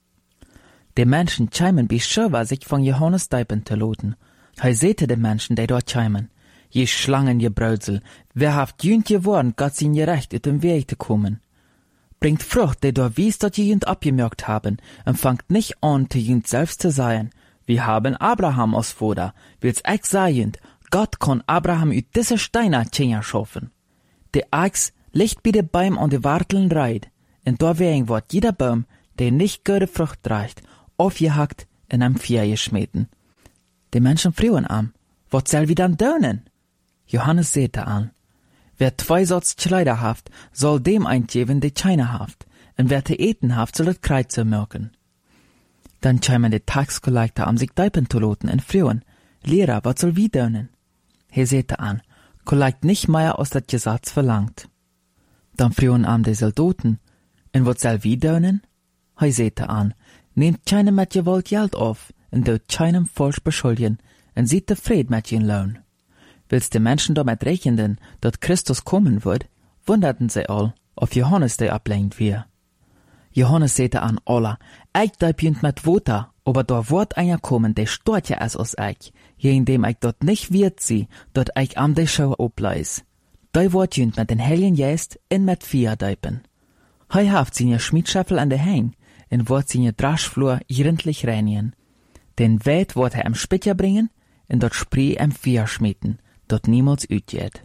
Die Menschen chimen bis schöver sich von Johannes deipen te loten. Hij sehte de Menschen, die dort chimen. Je Schlangen, je Brödsel, wer haft jünt geworden, Gott sein Recht ut dem Weg te kommen. Bringt Frucht, die dort wies, dat je jünt abgemögt haben, und fangt nicht an, te jünt selbst zu sein. Wir haben Abraham als Vater, wills ich sagen, Gott kann Abraham ut diese Steine Tjener schaffen. De Axt liegt bei de Baum an de Warteln reit, und deswegen wird jeder Baum, der nicht gute Frucht trägt, aufgehackt in einem Feuer geschmeten. Die Menschen frühen am, was soll wir dann tun? Johannes sagte an, wer 2 Sorts Kleider haft, soll dem eingeben, der keine haft, und wer te eten haft, soll het Kreuze merken. Dann chimen die Taxkollektor am sich deipen zu loten und frühen, Lehrer, was soll wir tun? Er sagte an, kollekt nicht mehr, als das Gesetz verlangt. Dann frühen am die Soldaten, und was soll wir tun? Er sagte an, nehmt keinem mit Gewalt Geld auf, und dort keinem falsch beschuldigen, und seid zufrieden mit ihren Lohn. Willst die Menschen damit rechnen, dass Christus kommen wird, wunderten sie all, ob Johannes der ablehnt wir. Johannes sagte an alle, ich deib jünt mit Water, aber da wird einer kommen, der stört ja es aus ich, indem ich dort nicht wird sie, dort ich am der Schau obleis. Da wird jünt mit den Heiligen Geist in mit Feuer deipen. Hei haft seine Schmiedschäffel an der Hang, und wird seine Draschflur gründlich reinigen. Den Weit wird am Spitzer bringen, und dort Spree am Feuer schmieden, dort niemals utgeht.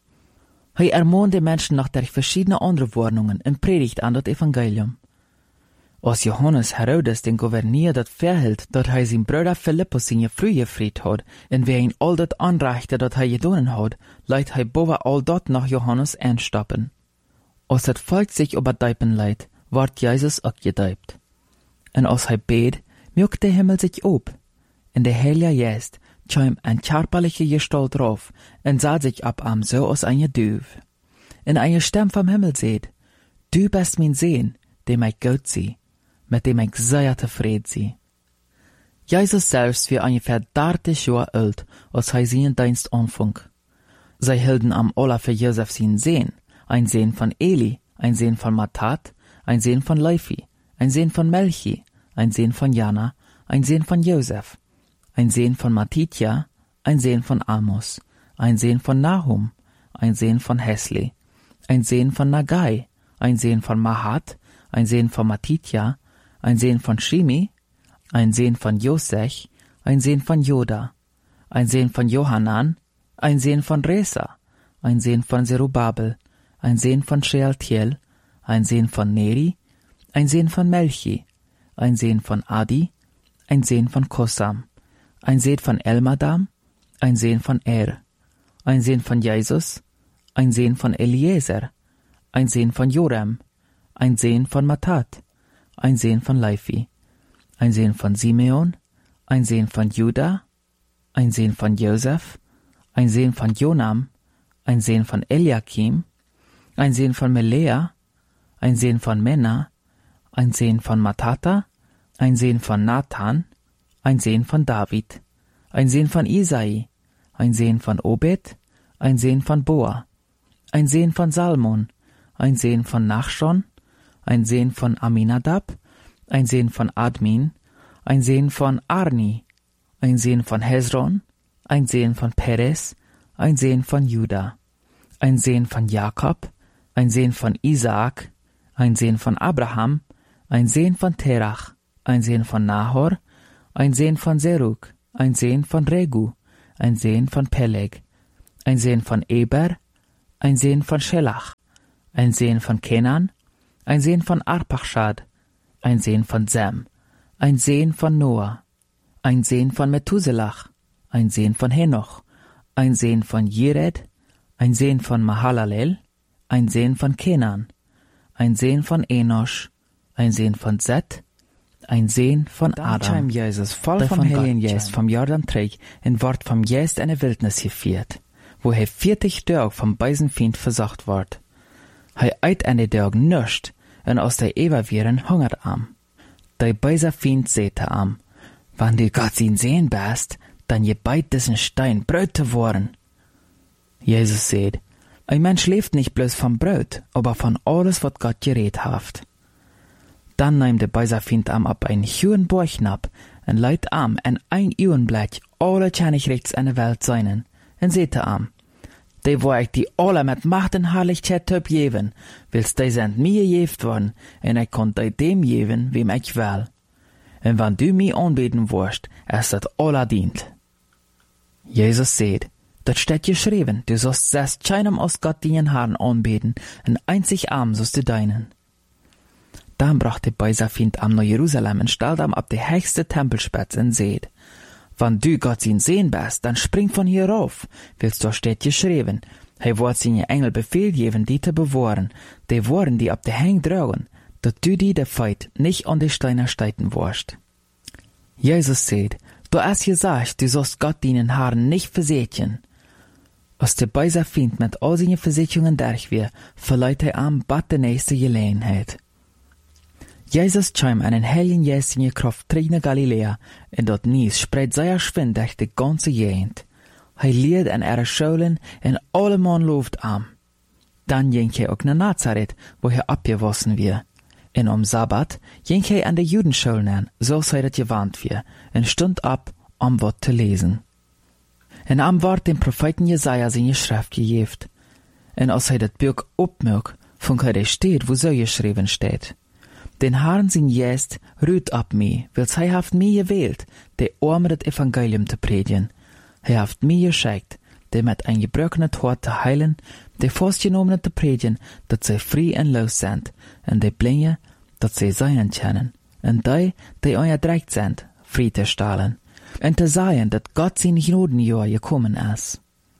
Hei ermahnt die Menschen nach der verschiedenen anderen Warnungen und predigt an das Evangelium. Als Johannes Herodes den Gouverneur dat verhält, dat hij zijn Bruder Philippus seine Früh gefried had, en wer ihn all dat anreichte, dat hij gedonen had, leidt hij boven all dat nach Johannes einstappen. Als het Volk sich überdeipen leidt, ward Jesus ook gedeipt. En als hij beet, mögt der Himmel sich op, en der Heilige Geist chim een körperliche Gestalt drauf, en sah sich ab am so als eine Duif. En eine Stimme vom Himmel seht, du bist mein Sehn, dem ich gut sie, mit dem ich sehr zufrieden sie. Jesus selbst war ungefähr 30 Jahre alt, als er seinen Dienst anfing. Sie hielten am aller für Josef seinen Sehn, ein Sehn von Eli, ein Sehn von Matat, ein Sehn von Levi, ein Sehn von Melchi, ein Sehn von Jana, ein Sehn von Josef, ein Sehn von Matitja, ein Sehn von Amos, ein Sehn von Nahum, ein Sehn von Hesli, ein Sehn von Nagai, ein Sehn von Mahat, ein Sehn von Matitja, ein Sehn von Shimi, ein Sehn von Josech, ein Sehn von Joda, ein Sehn von Johanan, ein Sehn von Resa, ein Sehn von Zerubabel, ein Sehn von Shealtiel, ein Sehn von Neri, ein Sehn von Melchi, ein Sehn von Adi, ein Sehn von Kosam, ein Sehn von Elmadam, ein Sehn von ein Sehn von Jesus, ein Sehn von Eliezer, ein Sehn von Joram, ein Sehn von Matat, ein Sehn von Levi, ein Sehn von Simeon, ein Sehn von Juda, ein Sehn von Josef, ein Sehn von Jonam, ein Sehn von Eliakim, ein Sehn von Melea, ein Sehn von Mena, ein Sehn von Matata, ein Sehn von Nathan, ein Sehn von David, ein Sehn von Isai, ein Sehn von Obed, ein Sehn von Boa, ein Sehn von Salmon, ein Sehn von Nachschon, ein Sehn von Aminadab, ein Sehn von Admin, ein Sehn von Arni, ein Sehn von Hezron, ein Sehn von Perez, ein Sehn von Juda, ein Sehn von Jakob, ein Sehn von Isaak, ein Seen von Abraham, ein Seen von Terach, ein Seen von Nahor, ein Seen von Serug, ein Seen von Regu, ein Seen von Peleg, ein Seen von Eber, ein Seen von Schelach, ein Seen von Kenan, ein Seen von Arpachshad, ein Seen von Sem, ein Seen von Noah, ein Seen von Methuselach, ein Seen von Henoch, ein Seen von Jered, ein Seen von Mahalalel, ein Seen von Kenan, ein Seen von Enosch, ein Seen von Set, ein Seen von Adam. Jesus voll vom Heiligen Geist vom Jordan trägt en wort vom Geist in de Wildnis geführt, wo 40 Tage vom Beisenfiend versucht ward. Eit an de Dag nuscht, en aus der Ewa vieren hungert am. De Beisenfiend sehte am, wann du Gott ihn sehen bist, dann je beit diesen Stein Brot zu worden. Jesus sagt, ein Mensch lebt nicht bloß vom Brot, aber von alles, was Gott geredet haft. Dann nahm der Beiserfind am ab ein hohen Bauchnab, en leit am en ein Uenblech alle Tschernigrechts in der Welt seinen, en sehte am, de wo ich die alle mit Macht und Herrlichkeit töp jeven, willst de sind mir jeft worden, en ich konnt de dem jeven, wem ich will. En wann du mir anbeten wirst, es dat alle dient. Jesus seht, dat steht geschrieben, du sollst selbst keinem aus Gott deinen Herrn anbeten, en einzig arm sollst du deinen. Dann brachte Beiserfind am nach Jerusalem und stellt am ab die höchste Tempelspitze und seht, wann du Gott ihn sehen bist, dann spring von hier rauf, willst du steht geschrieben, wird seine Engel Befehl geben, die zu bewahren, die Worten, die ab die Hänge tragen, dat du die der Feit nicht an die Steine steiten wirst. Jesus seht, du hast gesagt, du sollst Gott deinen Herrn nicht versätchen. Als der Beiserfind mit all seinen Versicherungen durch wir, verleiht am bat der nächste Gelegenheit. Jesus kam einen hellen Geist in die Kraft nach Galiläa, und dort Nies spreit sehr schwind durch die ganze Gegend. Lehrt an ihre Schulen, und alle Mann lobt am. Dann ging auch nach Nazareth, wo abgewassen wir. Und Sabbat ging an der Judenschulen an, so sei das gewarnt wir, und stund ab, Wort zu lesen. Und am Wort dem Propheten Jesaja seine Schrift gegeben. Und als das Buch opmerkt, von der steht, wo so geschrieben steht. Den Herrn sein Geist ruht ab mir, weil er haft mir gewählt, der Arme das Evangelium zu predigen. Haft mir geschickt, der mit ein gebrochenes Hort zu heilen, der Festgenommenen zu predigen, dass sie frei und los sind, und der Blinde, dass sie seinen kennen, und die unterdrückt sind, frei zu stellen, und zu sagen, dass Gott sein Gnadenjahr gekommen ist.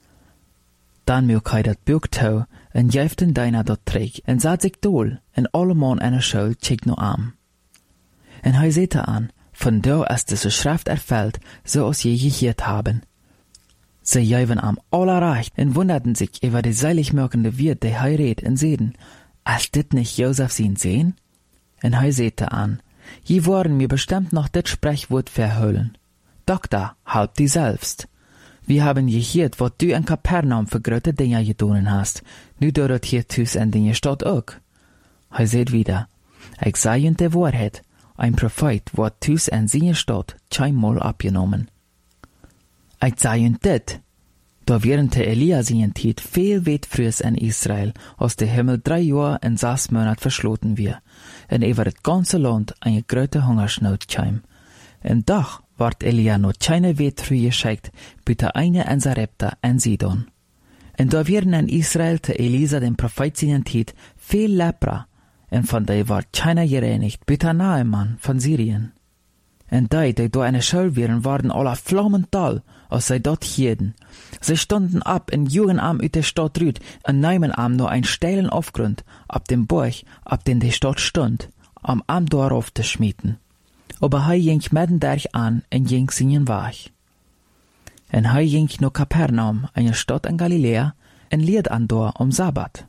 Dann mög das Buch tau, en jäft den deiner dort träg, en saht sich dohl, en alle Mann einer Schuld check no am. En sehte an, von da ist diese Schrift erfällt, so als je gehört haben. Sie jäven am aller recht, en wunderten sich über die seilig merkende Wirt, die redet, en sehten, als dit nicht Josef sein sehen? En sehte an, je worden mir bestimmt noch dit Sprechwort verhüllen. Doktor, halb die selbst. Wir haben gehört, was du in Kapernaum für große Dinge getan hast. Nu dort hier tus in deine Stadt auch. Seht wieder, ich sage in der Wahrheit, ein Prophet wird tus in seine Stadt keinmal abgenommen. Ich sage in dit, da während der Elia seinen Zeit viel weit früher in Israel, aus der Himmel 3 Jahre in 6 Monat verschloten wir, und über das ganze Land eine große Hungersnot kam. Und doch ward Elia noch keine weit früh geschickt, bitte eine in Sarepta in Sidon. Und da werden in Israel te Elisa den Prophet seinen Zeit viel Lepra, und von der ward keiner gereinigt, bitte Naaman von Syrien. Und die da eine Schuld wären, waren alle flammental, als sie dort hielten. Sie stunden ab in Jugendarm ut der Stadt rüt, und nahmen am nur einen steilen Aufgrund, ab dem Burg, ab den die Stadt stund, am Arm darauf zu schmieden. Aber ging mitten durch an und ging seinen Weg. Und ging nach Kapernaum, eine Stadt in Galiläa, und lehrt an dort Sabbat.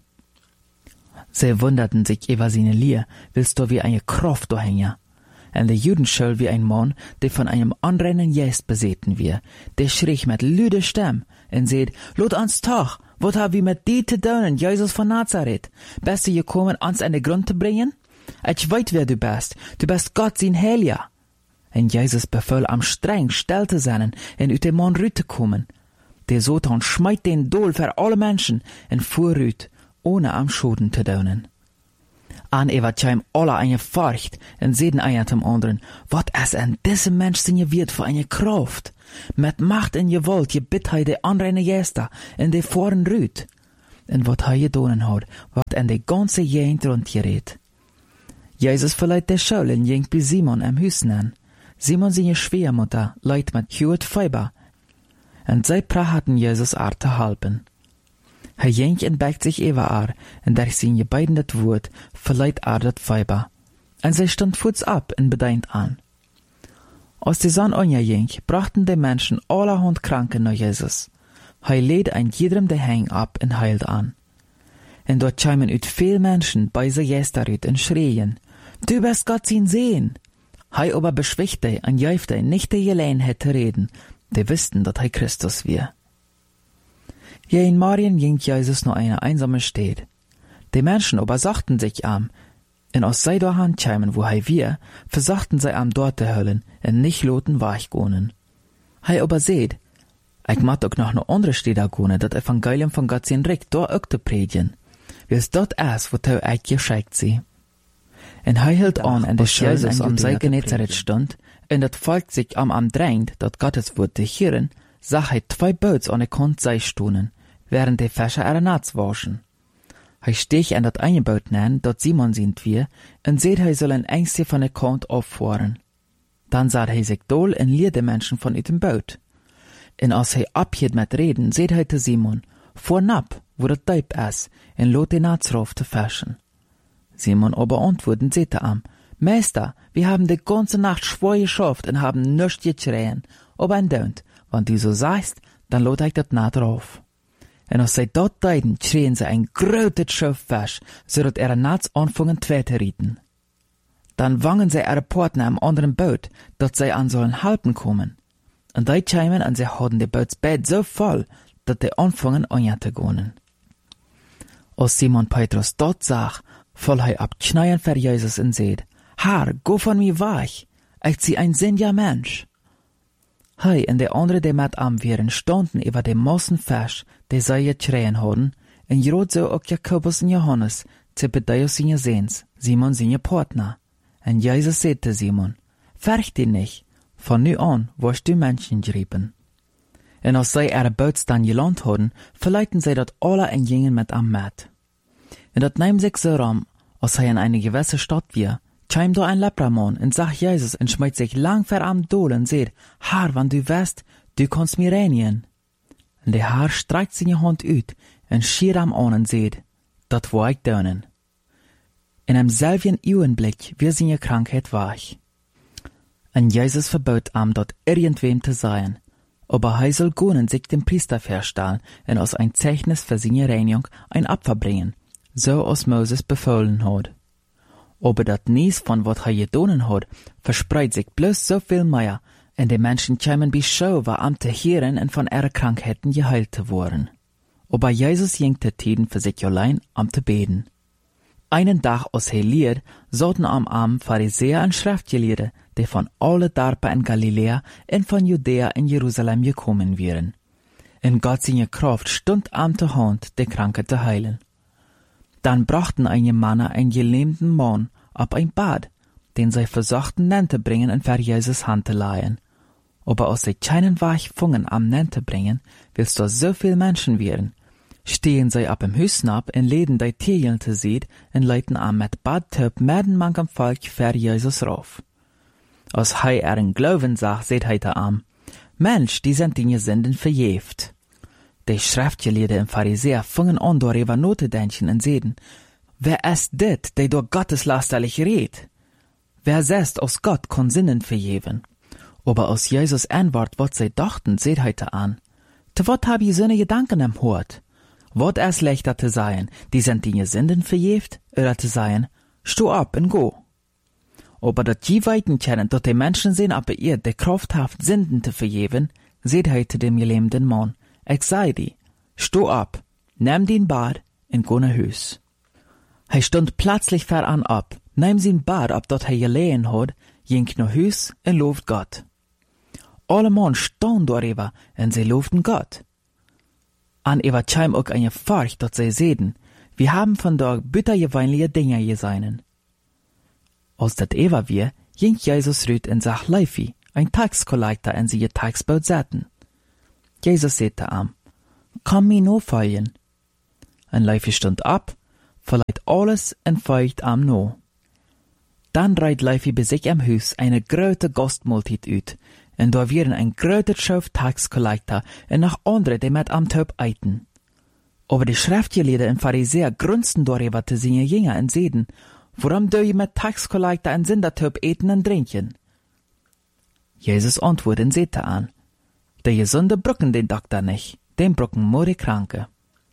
Sie wunderten sich über seine Lehre, willst du wie eine Kraft dahinter. Und der Judenschul wie ein Mann, der von einem anderen Geist besäten wir, der schrie mit lüder Stimme und sagt, Lot ans Tag, was hab wir mit dir zu tun, Jesus von Nazareth? Bist du gekommen, uns an den Grund zu bringen? Ich weiß, wer du bist Gott sein Heiliger. Und Jesus befahl am streng still zu sein und ut dem Mann rüt zu kommen. Der Satan schmeit den Dol für alle Menschen und fuhr rüt, ohne am Schoden zu tun. An eva tjaim alla eine Furcht, en seden ein zum anderen, wat es en diese Mensch sinje wird für eine Kraft. Met Macht en Gewalt, je bitt hij de andere Gäste en de voren ruut. En wat hij gedonen had, wat en de ganze Gegend rondgereed. Jezus verleiht de Schule en ging bij Simon am Huis an. Simon seine Schwiegermutter leidt met Hewitt Fieber. En zij praten Jezus ar te helpen. Hij ging en bekt zich even ar, en daar zijn je beiden het woord, verleiht ar dat Fieber. En zij stond voets op en bedeint aan. Als die Sonne onderging, brachten de Menschen allerhand Kranken naar Jezus. Hij leed ein jedem de hang ab en heilt an. En dort scheimen uit veel Menschen bei se Gästerüt en schreien, Du bist Gott sein Sehen. Hij aber beschwichtigte en jäufte nicht de Jelein hätte reden, de wisten dat hij Christus wir. Je in Marien ging Jesus nur eine einsame Stadt. Die Menschen aber sachten sich am, en aus sei Hand scheimen, wo hij wir, versachten sei am dort te höllen, en nicht loten weichgonen. Hij aber seht, ich mag ook nog eine andere Stede gonen, dat Evangelium von Gott zijn Rick door ook te predigen. Wie is dat es, wat hij euch geschickt sie. En hij hield aan en de Jesus am sei Genezareth stond, en dat volk sich am drängt, dat Gottes Wort te hören, zag hij 2 Boots an de kant sei stonen, während de Fäscher ihre Nats waschen. Hij steeg en dat eine Boot nen, dat Simon sind wir, en seht hij soll een engstje van de kant auffahren. Dan sah hij sich dol en leerde Menschen von uit dem Boot. En als hij abhielt met reden, seht hij te Simon, vornab, wo dat Deib is, en lot den Natsrauf te fäschen. Simon aber antworten sehte am, Meister, wir haben die ganze Nacht schwer geschafft und haben nichts geschrien, aber ein Dönt, wenn du so sagst, dann lot ich dat Naht drauf. En als zij dat deiden, schrien sie ein großes Schiff fäsch, so dat Nats anfangen te rieten. Dann wangen sie ihre Partner am anderen Boot, dat zij an sollen halten kommen. Und die scheimen an sie hadden de Bootsbed so voll, dat die anfangen anja te gonen. Als Simon Petrus dat zag, voll hij ab Kneien für Jesus en seht, Herr, go von mir weg, ich zie ein sinja Mensch. Hij en de andere die met am wären standen über de Massen Fisch, die zij geschreien hadden, en jrot zo ook Jakobus en Johannes, Zebedeus seine Sehns, Simon seine Partner. En Jesus sagte Simon, fürcht dich nicht, von nu an wirst du Menschen gerieben. En als zij ihre Boots dann geland hadden, verleiten zij dat alle en gingen met am met. En dat neemt sich so ram, als hij in eine gewisse Stadt wir, chim da ein Lepramann und sagt Jesus und schmeißt sich lang ver am Dol und sagt, Herr, wenn du weißt, du kannst mir reinigen. Und der Herr streckt seine Hand ut und schiert am an und sagt, dat war ich dönen. In einem selben Augenblick wird seine Krankheit weich. Und Jesus verbot ihm, dort irgendwem zu sein, aber er soll gehen und sich dem Priester verstellen und als ein Zeichnis für seine Reinigung ein Opfer bringen, so als Moses befohlen hat. Aber dat nies von wat hij gedonen hat, verspreit sich bloß so viel mehr, en die Menschen kämen bei Schau, war am te hören und von ihre Krankheiten geheilt zu worden. Aber Jesus ging te Tiden für sich allein am te beten. Einen Tag als hij lied, sollten am Abend Pharisäer und Schriftgelehrte, die von alle Dorpen in Galiläa und von Judäa in Jerusalem gekommen wären. In Gott seine Kraft stund am te Hand, die Kranke zu heilen. Dann brachten einige Männer einen gelähmten Mann ab ein Bad, den sie versuchten Nente bringen und für Jesus Hand zu leihen. Aber als sie keinen Weg fungen am Nente bringen, willst du so viel Menschen wären, stehen sie ab im Hüssen ab und läden die Tierchen zu sehen und leiten am mit Badtöp meden manchem Volk für Jesus rauf. Als hij ihren Glauben sah, seht hij da am, Mensch, die sind Dinge Sünden verjäft. Die Schriftgelehrten und Pharisäer fingen an, darüber nachzudenken und sehen, wer ist dit, der durch Gotteslasterlich redet? Wer selbst aus Gott kann Sünden vergeben? Aber aus Jesus Antwort, was sie dachten, seht heute an. Zu wat hab ich so ne Gedanken im Hort? Wat ist leichter zu sein, die sind Dinge Sünden verjäft, oder zu sein, steh ab und go. Aber dat die weiten kennen, dass die Menschen sehen, aber ihr, der Kraft haft Sünden zu vergeben, seht heute dem gelähmten Mann, ich sei die, steh ab, nimm den Bad und go nach Hüs. Hij stond plötzlich veran ab, nahm sein Bad ab, dat hij gelegen had, ging nach Hüs und lobt Gott. Alle Mann standen darüber und sie lobten Gott. An Eva Chaim auch eine Furcht, dat sie sehen, Wir haben von dort bittergewöhnliche Dinge gesehen. Als dat Eva wir, ging Jesus rüt in sach Leifi, ein Taxkollektor in sie Taxboot zaten. Jesus sagte am, komm mir no folgen. En Leifi stund ab, verleiht alles en feucht am no. Dann reit Leifi bei sich am Hus eine grote Gastmahlzeit uit, en da wieren ein groter Schauf Taxkollektor en noch andere, die met am Töp eiten. Aber die Schriftgelehrten en Pharisäer grunzten darüber zu seine Jünger en seden, warum do je met Taxkollektor en Sindertöp eten en drinken? Jesus antwortet en sagte an, die Gesunde brücken den Doktor nicht, den brücken nur die Kranke.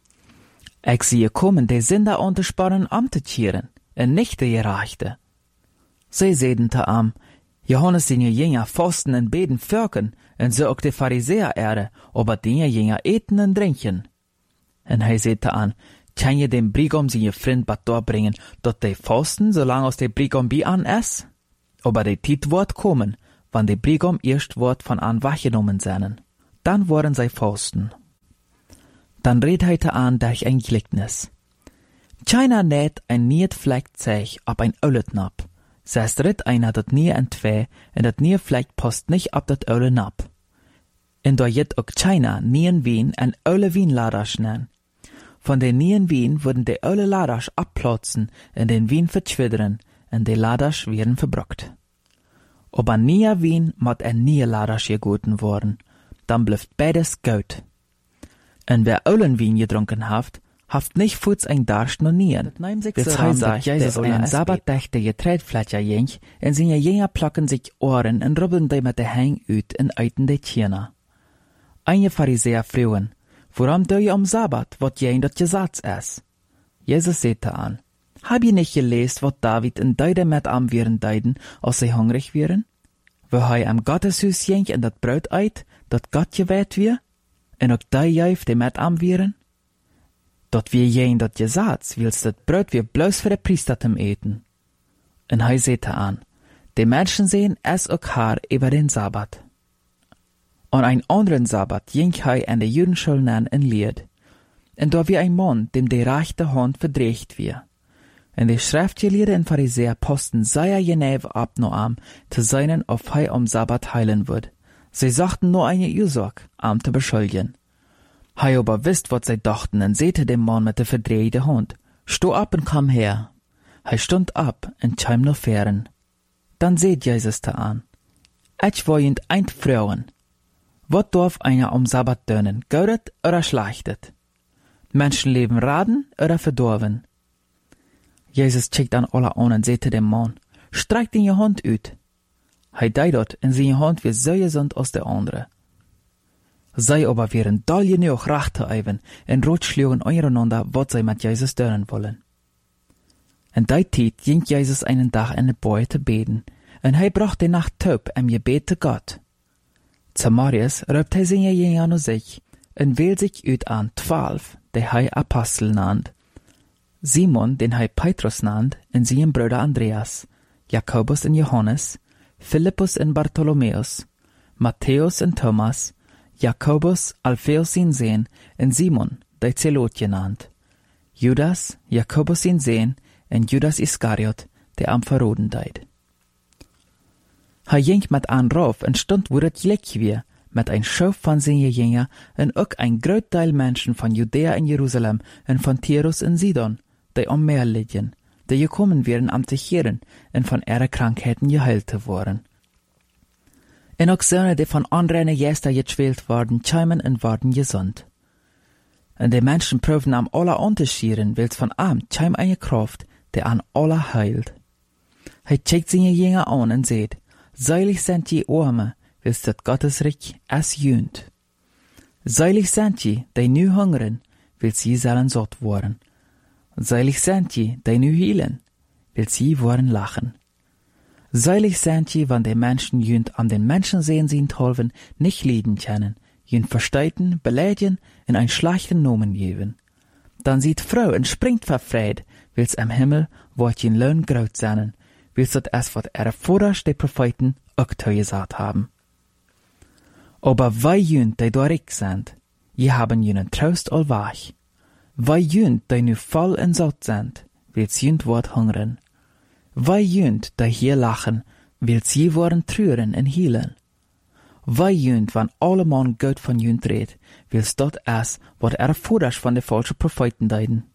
Ich sehe kommen, die Sünder untersparen am zu tieren, en nicht die Gerechte. Sie seden te am, Johannes seine Jünger fasten en beten fürken, en so auch die Pharisäer erde, aber die Jünger eten en drinken. En hij sagte an, kann je dem Brigom seine Freund bat doorbringen, dat die fasten, solange aus der Brigom bi an es? Aber die Tit wird kommen, wann die Brigom erst wird von an wachgenommen seien. Dann wollen sie fasten. Dann redt hij te an durch ein Gleichnis. China näht ein Nietfleck zeig ab ein Ölletnap. Sest ritt einer dat nie en twee, en dat Niefleck post nicht ab dat Ölle nap. En da jet ook China nien Wien en Ölle Wienladers nen. Von den nien Wien wurden die Ölle Laders abplatzen, en den Wien verschwidderen, en die Laders werden verbrockt. Aber nie Wien mat en nie Laders gegoten worden, dann blüft beides gut. En wer Öllenwien gedrunken haft nicht futs ein Darsch no nien. Das heißt, dass Jesus einen Sabbat dächte Getreidfletcher jench, en seine Jünger placken sich Ohren en rubbeln die mit der Hang ut en eiten de Tierna. Einige Pharisäer fragen, warum do je am Sabbat, wat jen dat Gesetz es? Jesus sagte an, hab je nicht gelesen, wat David in Deide mit am wären deiden, als sie hungrig wären? Wo hei am Gotteshus jench en dat Brot eit, dat Gott gewählt wir? En ook die juif die mit am wären? Dat wir jen dat Gesetz, willst dat Brot wir bloß für de Priester zum eten. En hij sagte an, die Menschen sehen es ook haar über den Sabbat. An ein anderen Sabbat ging hij an de Judenschule nan en leerd. En da wie ein Mann, dem die rechte Hand verdreht wir. En die Schriftgelehrten en Pharisäer posten sehr genau ab no am, zu seinen, auf hij am Sabbat heilen wird. Sie sagten nur eine Ursache, am zu beschuldigen. Hij aber wisst, wat sie dachten, en sehte dem Mann mit der verdrehte Hand. Sto ab und komm her. Hij stund ab en kam noch fern. Dann seht Jesus da an. Ich wollen ein Frauen. Wat darf einer am Sabbat dönen, gaudet oder schlechtet? Menschenleben raden oder verdorven? Jesus checkt an alle an und sagte dem Mann, streck in je Hand uit. Hij deed dat en zijn Hand wie so gesund als der andere. Zij aber wären doll genug recht te eiven en rotschlugen eureinander, wat zij mit Jesus dönen wollen. En die Zeit ging Jesus einen Tag in de Boy te beten, en hij bracht die Nacht Töp im Gebet zu Gott. Zu Marius rübt hij seine Jünger nur sich, en wählt sich uit an 12, die hij Apostel nannt. Simon, den hij Petrus nannt, en seinen Bruder Andreas, Jakobus en Johannes, Philippus en Bartholomäus, Matthäus en Thomas, Jakobus, Alpheus sin Sehn, en Simon, der Zelot genannt, Judas, Jakobus sin Sehn, en Judas Iskariot, der am verroden deid. Hij ging met aan rauf en stund wo het gelijk weer, met een Schuf van zijn Jünger en ook een groot deel Menschen van Judäa en Jerusalem en van Tyrus en Sidon, die am Meer liggen, die gekommen wären am te Chieren en van ihre Krankheiten geheilt te worden. En ook Söhne, die von anderen Gästen geschwält worden, kämen en worden gesund. En die Menschen prüfen am aller Unterschieden, wils von am käm eine Kraft, die an aller heilt. Hij checkt seine Jünger an en seht, seilig sind die Arme, wils dat Gottesreich es jönt. Seilig sind die, die nu hungern, wils sie sollen satt worden. Seilig sind die, die nu hielen, wils sie worden lachen. Seilig sind die, wann die Menschen jönt an den Menschen sehen sie tolven, nicht lieben können, jönt versteiten, beleidigen, in ein schlechten Nomen geben. Dann sieht Frau und springt verfreut, wils am Himmel wort jen Lohn graut seinen, wils dat es wat ihre Vorderst die Propheten auch gesagt haben. Aber wei jönt, die dorig sind, je haben jenen Trost allwach. Wei jünt, die nu voll en satt sind, wils jünt wort hungern. Wei jünt, die hier lachen, wils je worden trüren en hielen. Wei jünt, wann alle man Gott von jünt redt, wils dat es, wat er Vordersch von de falsche Propheten deiden.